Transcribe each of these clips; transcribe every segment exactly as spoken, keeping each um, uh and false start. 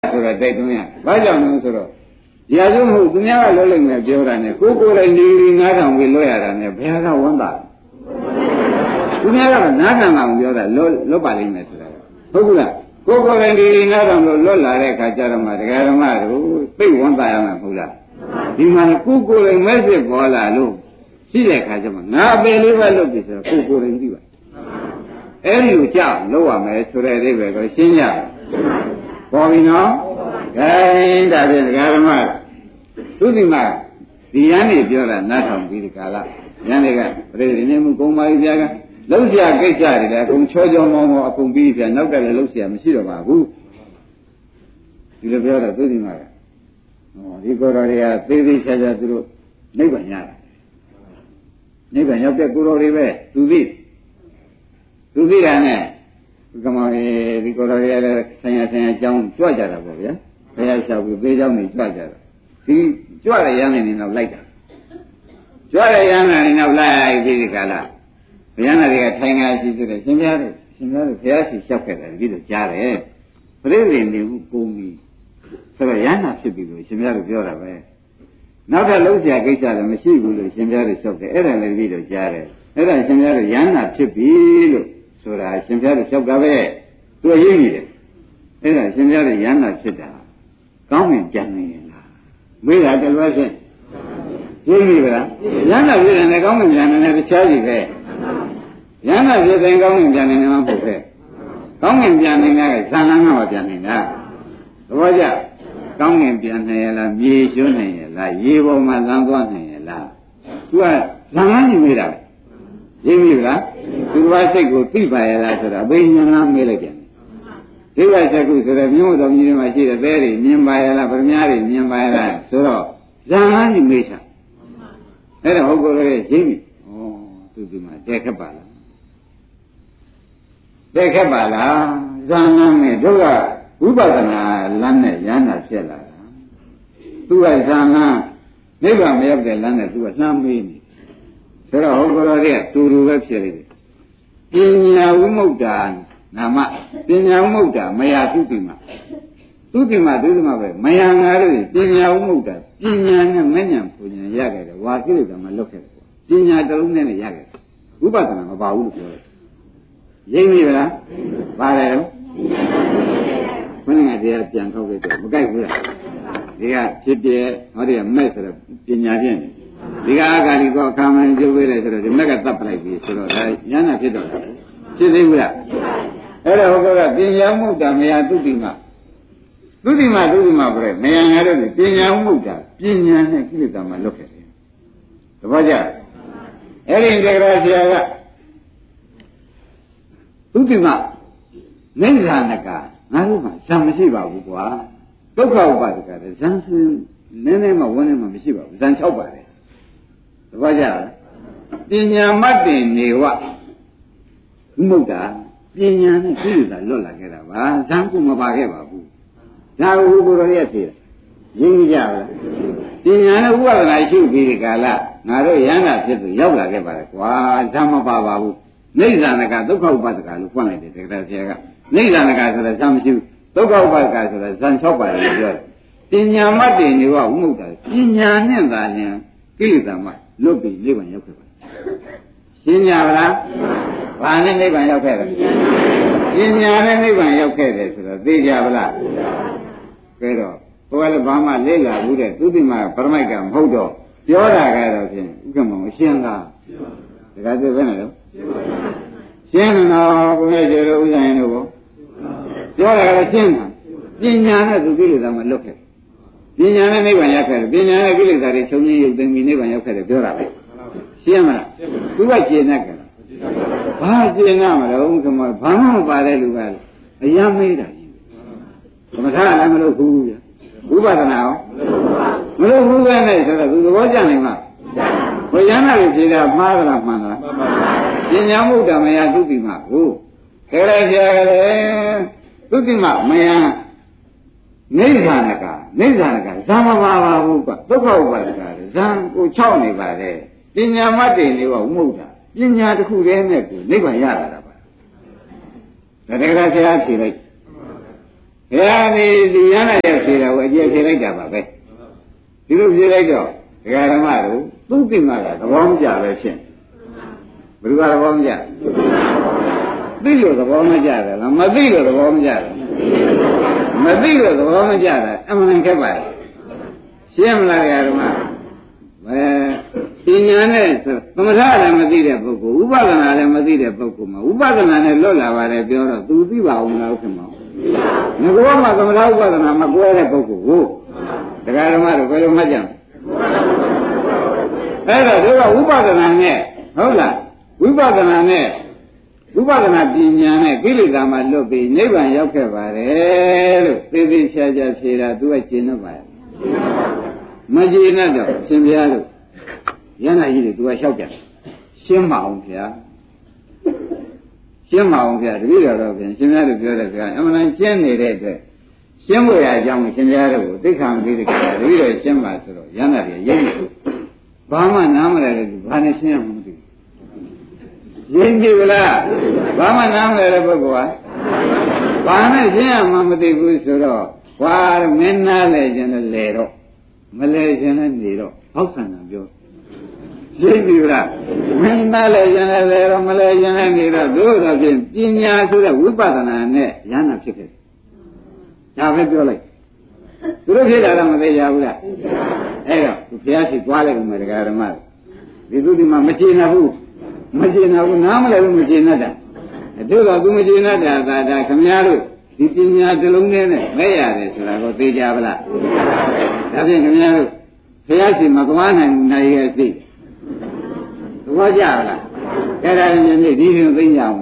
ဆိုတော့တိုက်တွန်းရဘာကြောင့်လဲဆိုတော့ရာဇဝမှုသူများကလွတ်လိုက်မယ်ပြောတာနဲ့ကိုယ်ကိုယ်လည်းနေလီငါးထောင်ပြီးလွတ်ရတာနဲ့ဘယ်ဟာကဝမ်းသာသူများကတော့နားခံအောင်ပြောတာလွတ်လွတ်ပါလိမ့်မယ်ဆိုတာဟုတ်ဘူးလားကိုယ်ကိုယ်လည်းနေလီငါးထောင်လို့လွတ်လာတဲ့ခါကျတော့မှတရားဓမ္မတို့သိဝမ်းသာရမှာမဟုတ်လားဒီမှာကိုယ်ကိုယ်လည်းမဲ့စစ်ပေါ်လာလို့ရှိတဲ့ခါကျမှငါအပင်လေးပဲလွတ်ပြီဆိုတော့ကိုယ်ကိုယ်လည်းကြည့်ပါအဲ့ဒီကိုကြောက်လို့ရမယ်ဆိုတဲ့အိဗယ်ကိုရှင်းကြပေါ်ပြီနော်ခိုင်းဒါဖြင့်တရားဓမ္မသူဒီမှာဒီရန်နေပြောတာနားထောင်ပြီးဒီကာလရန်တွေကပြိတ္တိနေမှုကုံပါပြီဗျာကလှုပ်ရှားကိစ္စတွေလည်းအကုန်ချောချောမောမောအကုန်ပြီးဗျာနောက်ကလည်းလှုပ်ရှားမရှိတော့ပါဘူးဒီလိုပြောတော့သူဒီမှာဟောဒီကိုယ်တော်တွေကသေးသေးချာချာသူတို့နိဗ္ဗာန်ရတယ်နိဗ္ဗာန်ရောက်တဲ့ကိုယ်တော်တွေပဲသူသိသူသိတာနဲ့ကမောင်ဒီကိုယ်တော်တွေလည်းဆင်ရဆင်ရအကြောင်းကြွကြတာပေါ့ဗျာဘုရားလျှောက်ပြီးသေးเจ้าနေကြွကြတာဒီကြွတဲ့ရဟန်းနေတော့လိုက်တာကြွတဲ့ရဟန်းနေတော့လိုက်ပြီးဒီကလာဘုရားနာတွေကထိုင်ငါရှိသေးတယ်ရှင်ဘုရားတို့ရှင်ဘုရားတို့ဘုရားရှိလျှောက်ခဲ့တယ်ဒီလိုကြားတယ်ပြိဋိနေမှုပုံပြီးဆိုတော့ရဟန်းဖြစ်ပြီလို့ရှင်ဘုရားတို့ပြောတာပဲနောက်ထပ်လုံးစရာကိစ္စလည်းမရှိဘူးလို့ရှင်ဘုရားတို့လျှောက်တယ်အဲ့ဒါလည်းပြီးတော့ကြားတယ်အဲ့ဒါရှင်ဘုရားတို့ရဟန်းဖြစ်ပြီလို့ဆိုတာရှင်ဘုရားတို့လျှောက်တာပဲသူရင်းနေတယ်အဲ့ဒါရှင်ဘုရားတို့ရဟန်းဖြစ်တာကောင်းမြင်ကြံနေလားမေးတာတလွဲချင်းရင်းပြီဗလားရဟန်းဖြစ်တယ်လည်းကောင်းမြင်ကြံနေတယ်တခြားစီပဲရဟန်းဖြစ်တယ်ကောင်းမြင်ကြံနေမှာမဟုတ်ပဲကောင်းမြင်ကြံနေတာကဇာလန်းကမှကြံနေတာသဘောကျကောင်းမြင်ပြန်နေရလားမြေကျွန်းနေရလားရေပေါ်မှာလမ်းသွားနေရလားသူကဇာလန်းနေမိတာရင်းပြီဗလားသူကစိတ်ကိုသိပါရလားဆိုတာအဘိညာဏမေးလိုက်ပြန်ဒီကစကုဆိုတော့မြို့တော်ကြီးတွေမှာရှိတဲ့သဲတွေမြင်ပါရလားဗမာတွေမြင်ပါရလားဆိုတော့ဇာလန်းနေမိတာအဲ့ဒါဟုတ်ကိုယ်ရဲ့ရင်းပြီဩသူဒီမှာတဲခက်ပါလားတဲခက်ပါလားဇာလန်းနဲ့တို့ကဝိပဿနာလမ်းနဲ့ရဟန္တာဖြစ်လာတာသူကဇာလန်းနိဗ္ဗာန်မရောက်တဲ့လမ်းနဲ့သူကလှမ်းမေးနေဆိုတော့ဟောကိုယ်တော်ကတူတူပဲဖြစ်နေတယ်ပညာဝိမု ക്ത နာမပညာဝိမု ക്ത မယာသုတိမသုတိမသုတိမပဲမယာငါတို့ပညာဝိမု ക്ത ပညာနဲ့မဉ္ဇဉ်ပူညာရခဲ့တယ်ဝါကိလေသာမလွတ်ခဲ့တယ်ပညာတလုံးနဲ့ရခဲ့တယ်ဝိပဿနာမပါဘူးလို့ပြောတယ်ရိပ်ပြီလားပါတယ်တော့ဘယ်နဲ့တရားပြန်ခောက်လိုက်တော့မကြိုက်ဘူးလားဒီကဖြစ်ပြဟောဒီကမဲ့ဆိုတော့ပညာပြည့်နေဒီကအာဂါလိကောကာမန်ကျုပ်ပေးလိုက်ဆိုတော့ဒီမက်ကတတ်ပလိုက်ပြီဆိုတော့ဒါဉာဏ်ဖြစ်တော့တယ်ဖြစ်သေးဘူးလားအဲ့ဒါဟောကပညာမှုတ္တမယသုတိမသုတိမသုတိမပြဲမယံငါတို့ပညာမှုတ္တပညာနဲ့ကိလေသာမှလွတ်ခဲ့တယ်တပည့်ကြအဲ့ဒီတက္ကရာဆရာကသုတိမနိဗ္ဗာန်ကငါတို့မှဇံမရှိပါဘူးကွာဒုက္ခဥပါဒကလည်းဇံစင်းနည်းနည်းမှဝန်းနေမှမရှိပါဘူးဇံ၆ပါတယ်တပည့်ကြပညာမတ်တင်နေဝဝိမု ക്ത ပညာနဲ့ကိလေသာလွတ်လာခဲ့တာပါဇံကုမပါခဲ့ပါဘူးဒါကိုကိုယ်တော်ရဲ့ဖြေရင်းကြပါလားပညာနဲ့ဥပဒနာရှိပြီးဒီကာလငါတို့ရဟန္တာဖြစ်သူရောက်လာခဲ့ပါလေကွာဇံမပါပါဘူးနိဗ္ဗာန်ကဒုက္ခဥပါဒကလို့ဖွင့်လိုက်တယ်တက္ကရာဆရာကနိဗ္ဗာန်ကဆိုတော့ဇံမရှိဘူးဒုက္ခဥပါဒကဆိုတော့ဇံ၆ပါးလို့ပြောတယ်ပညာမတ်တင်နေဝဝိမု ക്ത ပညာနဲ့သာရင်ကိလေသာမှလွတ်ပြီးနိဗ္ဗာန်ရောက်ခဲ့ပါရှင်းကြပါလားဘာနဲ့နိဗ္ဗာန်ရောက်ခဲ့လဲပညာနဲ့နိဗ္ဗာန်ရောက်ခဲ့တယ်ဆိုတော့သိကြပါလားကဲတော့ဘုရားလည်းဘာမှလေ့လာဘူးတဲ့သူတိမပရမိုက်ကမဟုတ်တော့ပြောတာကတော့ဖြင့်ဥက္ကမောရှင်းလားဒါကသိပဲနော်ရှင်းတယ်နော်ဘုရားကျေတော်ဥဆိုင်တို့ဘောပြောတာကတော့ရှင်းတာပညာနဲ့သူကိလေသာမှလွတ်ခဲ့ပညာနဲ့နိဗ္ဗာန်ရောက်ခဲ့တယ်ပညာနဲ့ကိလေသာတွေချုပ်ငြိမ်းရုပ်သိမ်းပြီးနိဗ္ဗာန်ရောက်ခဲ့တယ်ပြောတာပဲရှင်းမလားသူကကျေနပ်ကြတယ်ဘာကျေနပ်မလို့ကမဘာမှမပါတဲ့လူကအယမ်းမေးတာကြီးသမထလည်းမလုပ်ဘူးဗျဝိပဿနာရောမလုပ်ဘူးပဲနဲ့ဆိုတော့သူသဘောကျနိုင်မှာဘုရားနာကိုဖြေတာမှားသလားမှန်လားပညာမှုတ္တမယသုတိမကိုခဲလိုက်ကြတယ်သုတိမမယနိဗ္ဗာန်ကနိဗ္ဗာန်ကဇာမပါပါဘူးကွဒုက္ခဥပါဒကဇံကို၆နေပါတယ်ပညာမတ်တင်နေဝဝိမု ക്ത ပညာတစ်ခုတည်းနဲ့ကိုနိဗ္ဗာန်ရလာတာပါဒါတက္ကရာဆရာဖြေလိုက်ဘုရားဒီဒီရဟနာရောက်ဖြေတာကိုအကျယ်ဖြေလိုက်တာပါပဲဒီလိုဖြေလိုက်တော့ဒကာဓမ္မတို့သူ့တိမကသဘောမကျပဲဖြစ်ဘယ်သူကသဘောမကျသိလို့သဘောမကျတယ်လားမသိလို့သဘောမကျတယ်မသိလို့သဘောမကျတယ်အမှန်ခက်ပါလေရှင်းမလားဒကာဓမ္မအဲပညာနဲ့သမထလည်းမသိတဲ့ပုဂ္ဂိုလ်ဥပဒနာလည်းမသိတဲ့ပုဂ္ဂိုလ်မှာဥပဒနာနဲ့လွတ်လာပါတယ်ပြောတော့သူသိပါအောင်လားခင်ဗျာငကောမှာသမထဥပဒနာမကွဲတဲ့ပုဂ္ဂိုလ်ကိုဒကာဓမ္မတို့ဘယ်လိုမှတ်ကြမလဲအဲ့တော့ဒီကဥပဒနာနဲ့ဟုတ်လားဝိပဿနာနဲ့ဝိပဿနာပညာနဲ့ကိလေသာမှလွတ်ပြီးနိဗ္ဗာန်ရောက်ခဲ့ပါတယ်လို့သေသေးချာချာဖြေတာသူကကျင့်တော့ပါရဲ့မကျင့်တော့ရှင်ဘုရားတို့ရဟန္တာကြီးတွေသူကလျှောက်ကြရှင်းမအောင်ဗျာရှင်းမအောင်ဗျာတပည့်တော်တော့ပြန်ရှင်ဘုရားတို့ပြောတဲ့ဗျာအမှန်တန်ရှင်းနေတဲ့အတွက်ရှင်းဖို့ရအကြောင်းရှင်ဘုရားတို့ကိုသိခံပြီးတဲ့ကြာတပည့်တော်ရှင်းပါဆိုတော့ရဟန္တာတွေရိပ်နေဘာမှနားမလဲလို့ဘာနဲ့ရှင်းရမှာမသိဘူးရင်းကြည့်ဗလားဘာမှနားမလဲတဲ့ပုဂ္ဂိုလ်ကဘာနဲ့ရှင်းရမှာမသိဘူးဆိုတော့ကွာမင်းနားလဲခြင်းနဲ့လဲတော့မလဲခြင်းနဲ့နေတော့အောက်ဆန္ဒပြောရင်းကြည့်ဗလားမင်းနားလဲခြင်းနဲ့လဲတော့မလဲခြင်းနဲ့နေတော့တို့တော့ဖြင့်ပညာဆိုတဲ့ဝိပဿနာနဲ့ဉာဏ်ဖြစ်ခဲ့ဒါပဲပြောလိုက်သူတို့ဖြစ်တာတော့မသိကြဘူးလားအဲ့တော့သူဘုရားရှိသွားလိုက်ဦးမယ်တရားဓမ္မဒီသူဒီမှာမကျေနပ်ဘူးမကျေနပ်ဘူးနားမလဲဘူးမကျေနပ်တာတို့တော့သူမကျေနပ်တာဒါဒါခမည်းတော်ဒီပညာတစ်လုံးနဲ့မဲ့ရတယ်ဆိုတာကိုသိကြပါလားဒါဖြင့်ခမည်းတော်ဘုရားရှိမသွားနိုင်နိုင်ရဲ့သိသဘောကျလားအဲ့ဒါလည်းဒီဒီလိုသိကြအောင်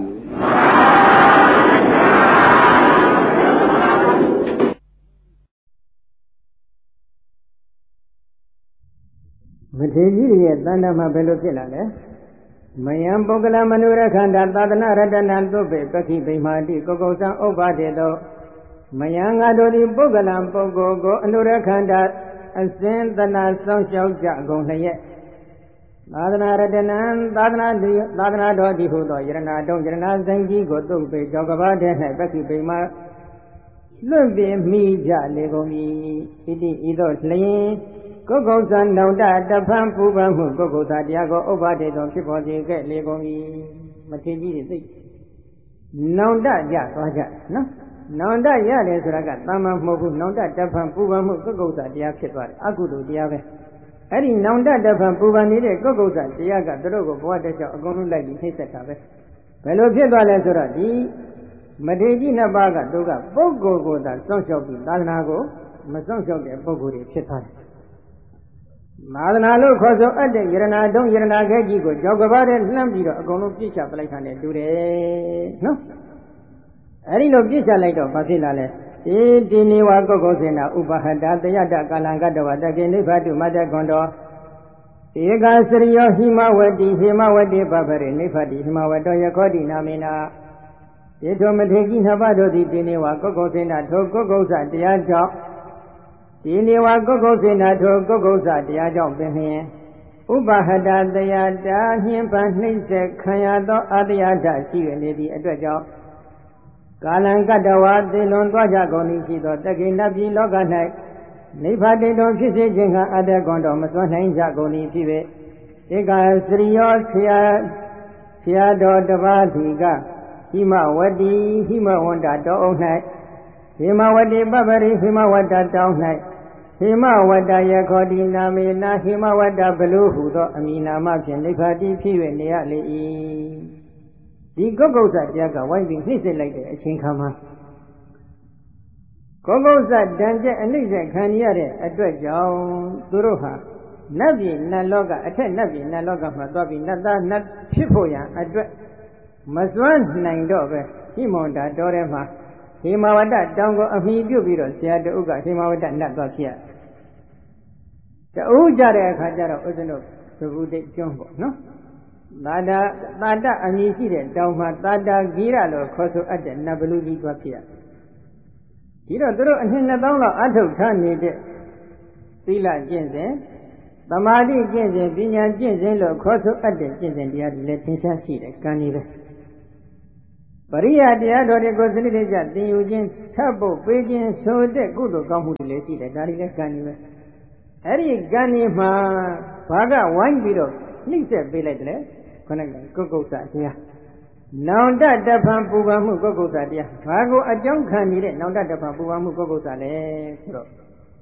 မထေရကြီးရဲ့တဏ္ဍာမှာဘယ်လိုဖြစ်လာလဲမယံပုဂ္ဂလမနုရခန္ဓာသာသနာရတနာသုဘေပခိဗိမာတိကိုကုသံဥပ္ပါဒေသောမယံငါတို့ဒီပုဂ္ဂလံပုဂ္ဂိုလ်ကိုအနုရခန္ဓာအစဉ်သနာဆောင်ရှောက်ကြကုန်လျက်သာသနာရတနံသာသနာတိသာသနာတော်ဒီဟုသောယရဏတုံးယရဏဆိုင်ကြီးကိုသုဘေကြောကဘာတဲ့၌ပခိဗိမာလွတ်ပြမိကြလေကုန်၏ဣတိဤသို့လျင်ကိုယ်ကုသနောင်တတဖန်ပူပန်မှုကိုယ်ကုသတရားကိုဥပ္ပါဒေသောဖြစ်ပေါ်စေခဲ့လေကုန်၏မထေကြီးတွေသိနောင်တကြသွားကြနော်နောင်တရတယ်ဆိုတာကတာမန်မဟုတ်ဘူးနောင်တတဖန်ပူပန်မှုကိုယ်ကုသတရားဖြစ်သွားတယ်အကုသိုလ်တရားပဲအဲ့ဒီနောင်တတဖန်ပူပန်နေတဲ့ကိုယ်ကုသတရားကသူတို့ကိုဘဝတစ်လျှောက်အကုန်လုံးလိုက်ပြီးနှိမ့်ဆက်တာပဲဘယ်လိုဖြစ်သွားလဲဆိုတော့ဒီမထေကြီးနှစ်ပါးကသူကပုဂ္ဂိုလ်ကိုသာစောင့်ရှောက်ပြီးသာသနာကိုမစောင့်ရှောက်တဲ့ပုဂ္ဂိုလ်တွေဖြစ်သွားတယ်သာသနာလို့ခေါ်ဆိုအပ်တဲ့ယရဏတုံးယရဏခဲကြီးကိုကြောက်ကဘာတဲ့လှမ်းပြီးတော့အကုန်လုံးပြစ်ချပလိုက်တာနဲ့တူတယ်နော်အဲဒီလိုပြစ်ချလိုက်တော့ဘာဖြစ်လာလဲဒီဒီနေဝကုက္ကုစေနာဥပဟတာတယတကာလံကတ္တဝတကိနိဗ္ဗတုမတ္တကွန်တော်ဧကစရိယောဟိမဝတိဟိမဝတိပပရိနိဗ္ဗတိဟိမဝတောယခောတိနာမေနာယေထောမထေကြီးနှစ်ပါးတို့သည်ဒီနေဝကုက္ကုစေနာထိုကုက္ကုစတရားကြောင့်ဒီနေဝကုက္ကုစေနာထိုကုက္ကုစတရားကြောင့်ပင်လျင်ဥပဟတာတရားတာညှင်းပန်းနှိမ့်ဆက်ခံရသောအတ္တရာဓရှိရနေသည့်အတွက်ကြောင့်ကာလံကတ္တဝါသေလွန်သွားကြကုန်၏ရှိသောတက္ကိဏပြည်လောက၌နိဗ္ဗာန်တုံဖြစ်စေခြင်းကအတ္တကွန်တော်မစွမ်းနိုင်ကြကုန်၏ဖြစ်ပေဧကစရိယောဆရာဆရာတော်တပါးဒီကဟိမဝတိဟိမဝန္တာတောအုံ၌ဟိမဝတိပပရိဟိမဝတ္တတောင်း၌ဟိမဝတ္တယခောတိနာမေနာဟိမဝတ္တဘလူဟုသောအမိနာမဖြင့်နိဗ္ဗာန်ဖြစ်၍နေရလေ၏ဒီကုက္ကုစတရားကဝိုင်းပြီးနှိမ့်ဆက်လိုက်တဲ့အချိန်ခါမှာကုက္ကုစတန်ကျက်အနှိမ့်ဆက်ခံရတဲ့အတွက်ကြောင့်သူတို့ဟာနတ်ပြည်နတ်လောကအထက်နတ်ပြည်နတ်လောကမှာသွားပြီးနတ်သားနတ်ဖြစ်ဖို့ရန်အတွက်မစွမ်းနိုင်တော့ပဲဟိမဝန္တာတော်ထဲမှာဟိမဝတ္တတောင်ကိုအမိပြုတ်ပြီးတော့ဆရာတူကဟိမဝတ္တနတ်သွားဖြစ်ရတူကြတဲ့အခါကျတော့ဥစ္စနုသဗ္ဗုတိကျွန်းပေါ့နော်သာတာသာတအမည်ရှိတဲ့တောင်မှာသာတာဂိရလို့ခေါ်ဆိုအပ်တဲ့နတ်ဘလူကြီးသွားဖြစ်ရဒီတော့သူတို့အနှစ်နှစ်သောင်းလောက်အထုတ်ထားနေတဲ့သီလကျင့်စဉ်သမာဓိကျင့်စဉ်ပညာကျင့်စဉ်လို့ခေါ်ဆိုအပ်တဲ့ကျင့်စဉ်တရားတွေလည်းသင်ရှားရှိတယ်ကံကြီးပဲပရိယတရားတော်တွေကိုစနစ်တကျသင်ယူခြင်းထပ်ဖို့ပေးခြင်းဆိုတဲ့ကုသိုလ်ကောင်းမှုတွေလည်းရှိတယ်ဒါတွေလည်းကံနေပဲအဲ့ဒီကံနေမှာဘာကဝိုင်းပြီးတော့နှိမ့်ဆက်ပေးလိုက်တယ်ခொနဲ့ကုက္ကုဆတရားနောင်တတဖန်ပူပန်မှုကုက္ကုဆတရားဘာကိုအကြောင်းခံနေတဲ့နောင်တတဖန်ပူပန်မှုကုက္ကုဆလဲဆိုတော့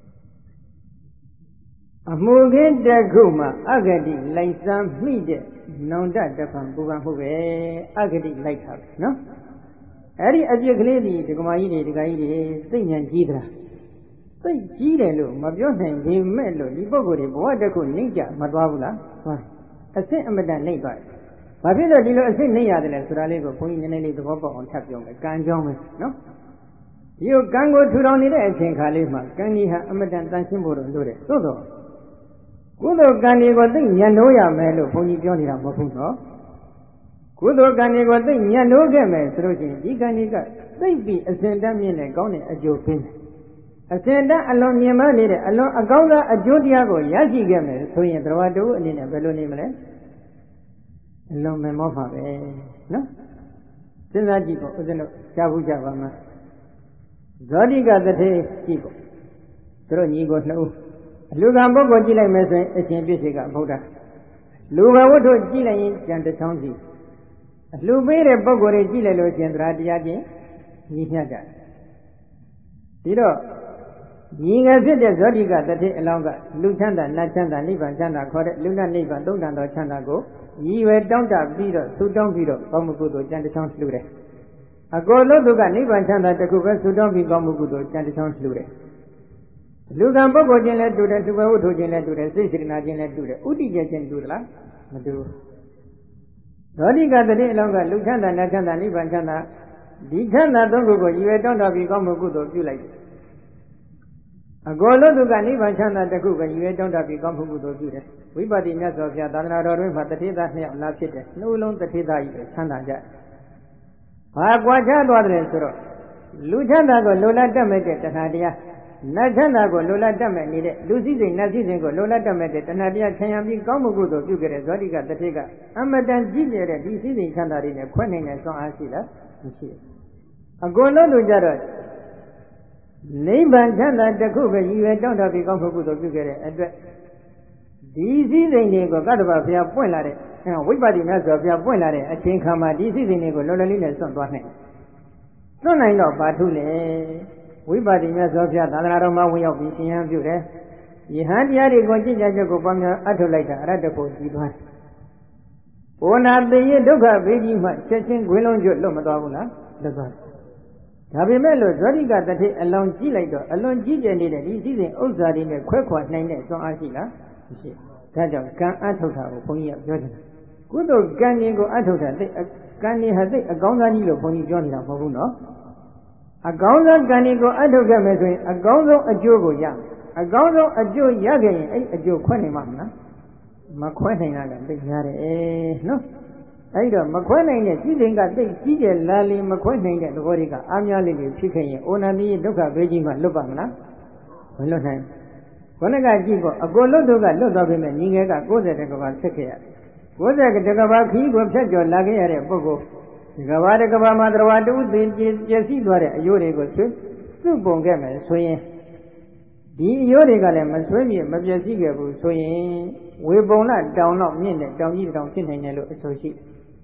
အမှုခင်းတစ်ခုမှာအဂတိလိုက်စမ်းမိတဲ့နောင်တတဖန်ပူပန်မှုပဲအဂတိလိုက်တာပဲနော်အဲ့ဒီအပြစ်ကလေးဒီဒကမာကြီးတွေဒကာကြီးတွေသိဉာဏ်ကြီးသလားသိကြီးတယ်လို့မပြောနိုင်ပေမဲ့လို့ဒီပုဂ္ဂိုလ်တွေဘဝတစ်ခုနှိမ့်ကြမသွားဘူးလားသွားအစစ်အမတန်နှိမ့်သွားတယ်ဘာဖြစ်လို့ဒီလိုအစစ်နှိမ့်ရတယ်လဲဆိုတာလေးကိုဘုန်းကြီးနည်းနည်းလေးသဘောပေါက်အောင်ထပ်ပြောမယ်ကံကြောင်းပဲနော်ဒီကိုကံကိုထူထောင်နေတဲ့အချိန်ခါလေးမှာကံကြီးဟာအမတန်တန်ရှင်းဖို့တော့လိုတယ်သို့တော့ကုသိုလ်ကံတွေကိုသိညံ့လို့ရမယ်လို့ဘုန်းကြီးပြောနေတာမဟုတ်ဘူးနော်ကုသိုလ်ကံတွေကိုသိညံ့လို့ခဲ့မယ်ဆိုလို့ရှိရင်ဒီကံကြီးကသိပြီးအစဉ်တမ်းမြင့်နဲ့ကောင်းတဲ့အကျိုးပေးတယ်အစဉ်တမ်းအလွန်မြင်မနေတဲ့အလွန်အကောင်းသောအကျိုးတရားကိုရရှိခဲ့မယ်ဆိုရင်တရားတူအနေနဲ့ဘယ်လိုနေမလဲအလွန်မမောပါပဲနော်စဉ်းစားကြည့်ပေါ့ဦးဇင်းတို့ကြားဘူးကြပါမှာဇောတိကတထေကြည့်ပေါ့သူတို့ညီကိုနှစ်ဦးအလူကံပုဂ္ဂိုလ်ကြည့်လိုက်မယ်ဆိုရင်အရှင်ပြည့်စေကဗုဒ္ဓလူဘဝတ္ထုကြည့်လိုက်ရင်ကြံတစ်ချောင်းစီအလှပေးတဲ့ပုဂ္ဂိုလ်တွေကြည့်လိုက်လို့ရှင်တရားတရားချင်းညီမျှကြတယ်ဒီတော့ညီငယ်ဖြစ်တဲ့ဇောတိကတတိအလောင်းကလူချမ်းသာနတ်ချမ်းသာနိဗ္ဗာန်ချမ်းသာခေါ်တဲ့လူနတ်နိဗ္ဗာန်သုံးတန်သောချမ်းသာကိုရည်ရွယ်တောင်းတပြီးတော့သုတောင်းပြီးတော့ကောင်းမှုကုသိုလ်ကြံတစ်ချောင်းလှူတယ်အကိုလို့သူကနိဗ္ဗာန်ချမ်းသာတခုပဲသုတောင်းပြီးကောင်းမှုကုသိုလ်ကြံတစ်ချောင်းလှူတယ်လူကံပုဂ္ဂိုလ်ချင်းလည်းတူတယ်သူပဲဝတ္ထုချင်းလည်းတူတယ်စိတ်စေတနာချင်းလည်းတူတယ်ဥတည်ကျချင်းတူသလားမတူဘူးဇောတိကတတိအလောင်းကလူချမ်းသာနတ်ချမ်းသာနိဗ္ဗာန်ချမ်းသာဒီချမ်းသာသုံးခုကိုရည်ရွယ်တောင်းတပြီးကောင်းမှုကုသိုလ်ပြုလိုက်တယ်အကိုလို့သူကနိဗ္ဗာန်ချမ်းသာတစ်ခုပဲရည်ရွယ်တောင်းတပြီးကောင်းမှုကုသိုလ်ပြုတယ်ဝိပဿနာမြတ်စွာဘုရားသာသနာတော်တွင်မှာတထေသားနှစ်ယောက်လာဖြစ်တယ်နှုတ်လုံးတထေသားကြီးပဲချမ်းသာကြဘာကွာခြားသွားတယ်ဆိုတော့လူချမ်းသာကိုလိုလားတတ်မဲ့တဲ့တဏှာတရားနတ်ချမ်းသာကိုလိုလားတတ်မဲ့နေတဲ့လူစည်းစိမ်နတ်စည်းစိမ်ကိုလိုလားတတ်မဲ့တဲ့တဏှာတရားခြံရံပြီးကောင်းမှုကုသိုလ်ပြုခဲ့တဲ့ဇောတိကတထေကအမတန်ကြီးကျယ်တဲ့ဒီစည်းစိမ်ချမ်းသာတွေနဲ့ခွဲနိုင်တဲ့စွမ်းအားရှိလားမရှိဘူးအကိုလို့သူကြတော့နိဗ္ဗာန်ချမ်းသာတစ်ခုပဲရည်ရွယ်တောင်းတပြီးကောင်းမှုကုသိုလ်ပြုခဲ့တဲ့အတွက်ဒီစည်းစိမ်တွေကိုကတ္တဗဘုရားပွင့်လာတဲ့ဝိပဿနာဆိုဘုရားပွင့်လာတဲ့အချိန်ခါမှာဒီစည်းစိမ်တွေကိုလောလောလေးနဲ့စွန့်သွားနိုင်စွန့်နိုင်တော့ဘာထုလဲဝိပဿနာဆိုဘုရားသာသနာတော်မှာဝင်ရောက်ပြီးရှင်ဟန်ပြုတယ်ယဟန်တရားတွေကိုကြည်ကြချက်ကိုပွားများအထုတ်လိုက်တာအရတ္တကိုကြည်သွားတယ်ဘုနာသိရဒုက္ခဘေးကြီးမှချက်ချင်းခွေးလုံးကျွတ်လွတ်မသွားဘူးလားလွတ်သွားတယ်ဒါပေမဲ့လို့ဇောတိကတထေအလောင်းကြည့်လိုက်တော့အလွန်ကြီးကျယ်နေတဲ့ဒီစည်းစိမ်ဥစ္စာတွေနဲ့ခွဲခွာနိုင်တဲ့စွမ်းအားရှိလားမရှိဒါကြောင့်ကံအထုတ်တာကိုဘုန်းကြီးကပြောတယ်ကုသိုလ်ကံကြီးကိုအထုတ်တာသိကံကြီးဟာသိအကောင်းစားကြီးလို့ဘုန်းကြီးပြောနေတာမဟုတ်ဘူးနော်အကောင်းဆုံးကံကြီးကိုအထုတ်ခဲ့မယ်ဆိုရင်အကောင်းဆုံးအကျိုးကိုရအကောင်းဆုံးအကျိုးရခဲ့ရင်အဲ့အကျိုးခွဲနိုင်မှာမလားမခွဲနိုင်တာကသိများတယ်နော်အဲ့တော့မခွဲနိုင်တဲ့ကြီးစိမ်ကသိကြီးကျယ်လာလေမခွဲနိုင်တဲ့သဘောတွေကအားများလေးတွေဖြစ်ခဲ့ရင်အိုနာတိဒုက္ခဘေးကြီးမှလွတ်ပါမလားမလွတ်နိုင်ခொနကကြည့်ပေါ့အကိုလွတ်တို့ကလွတ်သွားပြီမဲ့ညီငယ်က၉၀တကဘာဖြစ်ခဲ့ရ၉၀တကဘာခီးကိုဖြတ်ကျော်လာခဲ့ရတဲ့ပုဂ္ဂိုလ်ဒီကဘာတကဘာမှာတရားတူသိပြည့်စည်သွားတဲ့အယိုးတွေကိုဆွစုပုံခဲ့မယ်ဆိုရင်ဒီအယိုးတွေကလည်းမဆွေးမြေမပြည့်စည်ခဲ့ဘူးဆိုရင်ဝေပုံလတောင်တော့မြင့်တဲ့တောင်ကြီးတောင်ဖြစ်နိုင်တယ်လို့အဆိုရှိ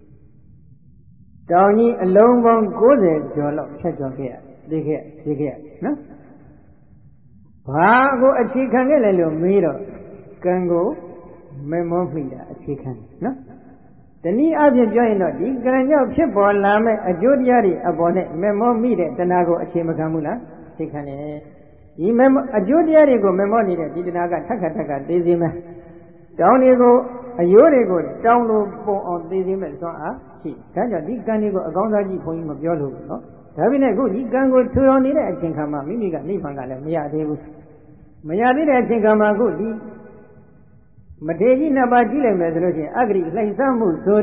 တောင်ကြီးအလုံးပေါင်း၉၀ကျော်လောက်ဖြတ်ကျော်ခဲ့ရသိခဲ့သိခဲ့ရနော်ဘာကိုအခြေခံခဲ့လဲလို့မေးတော့ကံကိုမမောမိတာအခြေခံနော်တနည်းအားဖြင့်ပြောရင်တော့ဒီကံကြောင့်ဖြစ်ပေါ်လာမဲ့အကျိုးတရားတွေအပေါ်နဲ့မမောမိတဲ့တဏှာကိုအခြေမခံဘူးလားအခြေခံတယ်ဒီမမောအကျိုးတရားတွေကိုမမောနေတဲ့ဒီတဏှာကထက်ခါထက်ခါသိစေမယ်တောင်းတွေကိုအယိုးတွေကိုတောင်းလို့ပုံအောင်သိစေမဲ့စွမ်းအားရှိဒါကြောင့်ဒီကံတွေကိုအကောင်းစားကြီးဘုန်းကြီးမပြောလို့ဘူးနော်ဒါပေမဲ့အခုဒီကံကိုထူထောင်နေတဲ့အချိန်ခါမှာမိမိကနိဗ္ဗာန်ကလည်းမရသေးဘူးမရသေးတဲ့အချိန်ခါမှာအခုဒီမထေကြီးနှစ်ပါးကြည့်လိုက်မယ်ဆိုလို့ရှိရင်အဂရိလှိမ့်ဆမှုဆို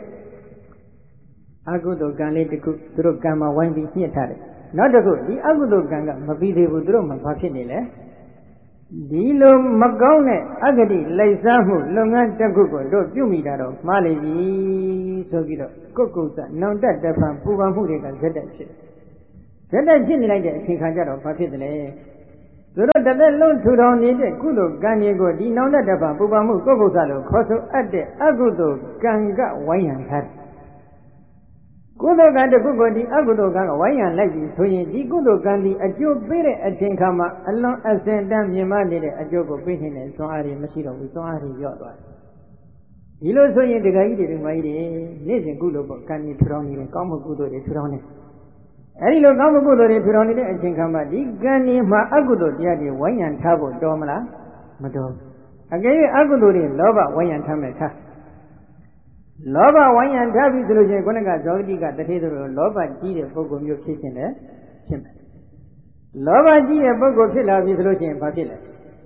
တဲ့အကုသိုလ်ကံလေးတစ်ခုသူတို့ကံမှာဝိုင်းပြီးညှစ်ထားတယ်နောက်တစ်ခုဒီအကုသိုလ်ကံကမပြီးသေးဘူးသူတို့မှဘာဖြစ်နေလဲဒီလိုမကောင်းတဲ့အဂတိလိုက်စားမှုလုပ်ငန်းတစ်ခုကိုတို့ပြုမိတာတော့မှားလိမ့်ပြီဆိုပြီးတော့ကိုယ်ကုသနောင်တတဖန်ပူပန်မှုတွေကဇက်တက်ဖြစ်ဇက်တက်ဖြစ်နေလိုက်တဲ့အချိန်ခါကျတော့ဘာဖြစ်တယ်လဲသူတို့တသက်လုံးထူထောင်နေတဲ့ကုသိုလ်ကံတွေကိုဒီနောင်တတဖန်ပူပန်မှုကိုယ်ကုသလို့ခေါ်ဆိုအပ်တဲ့အကုသိုလ်ကံကဝိုင်းရန်ထားတယ်ကုသိုလ်ကံတစ်ခုကိုဒီအကုသိုလ်ကံကဝိုင်းရန်လိုက်ပြီဆိုရင်ဒီကုသိုလ်ကံဒီအကျိုးပေးတဲ့အချိန်ခါမှာအလွန်အစင်တန်းမြင်မနေတဲ့အကျိုးကိုပေးနေတဲ့စွမ်းအားတွေမရှိတော့ဘူးစွမ်းအားတွေလျော့သွားတယ်ဒီလိုဆိုရင်ဒကာကြီးတွေဒကာကြီးတွေနေ့စဉ်ကုသိုလ်ပေါ့ကံကြီးထူထောင်နေတယ်ကောင်းမှုကုသိုလ်တွေထူထောင်နေအဲဒီလိုကောင်းမှုကုသိုလ်တွေထူထောင်နေတဲ့အချိန်ခါမှာဒီကံကြီးမှာအကုသိုလ်တရားတွေဝိုင်းရန်ထားဖို့တော်မလားမတော်အကယ်၍အကုသိုလ်တွေလောဘဝိုင်းရန်ထားမယ်ထားလောဘဝိုင်းရန်ထားပြီဆိုလို့ရှိရင်ခုနကဇောတိကတထေတို့လောဘကြီးတဲ့ပုဂ္ဂိုလ်မျိုးဖြစ်ခြင်းလည်းဖြစ်မယ်လောဘကြီးတဲ့ပုဂ္ဂိုလ်ဖြစ်လာပြီဆိုလို့ရှိရင်ဘာဖြစ်လဲ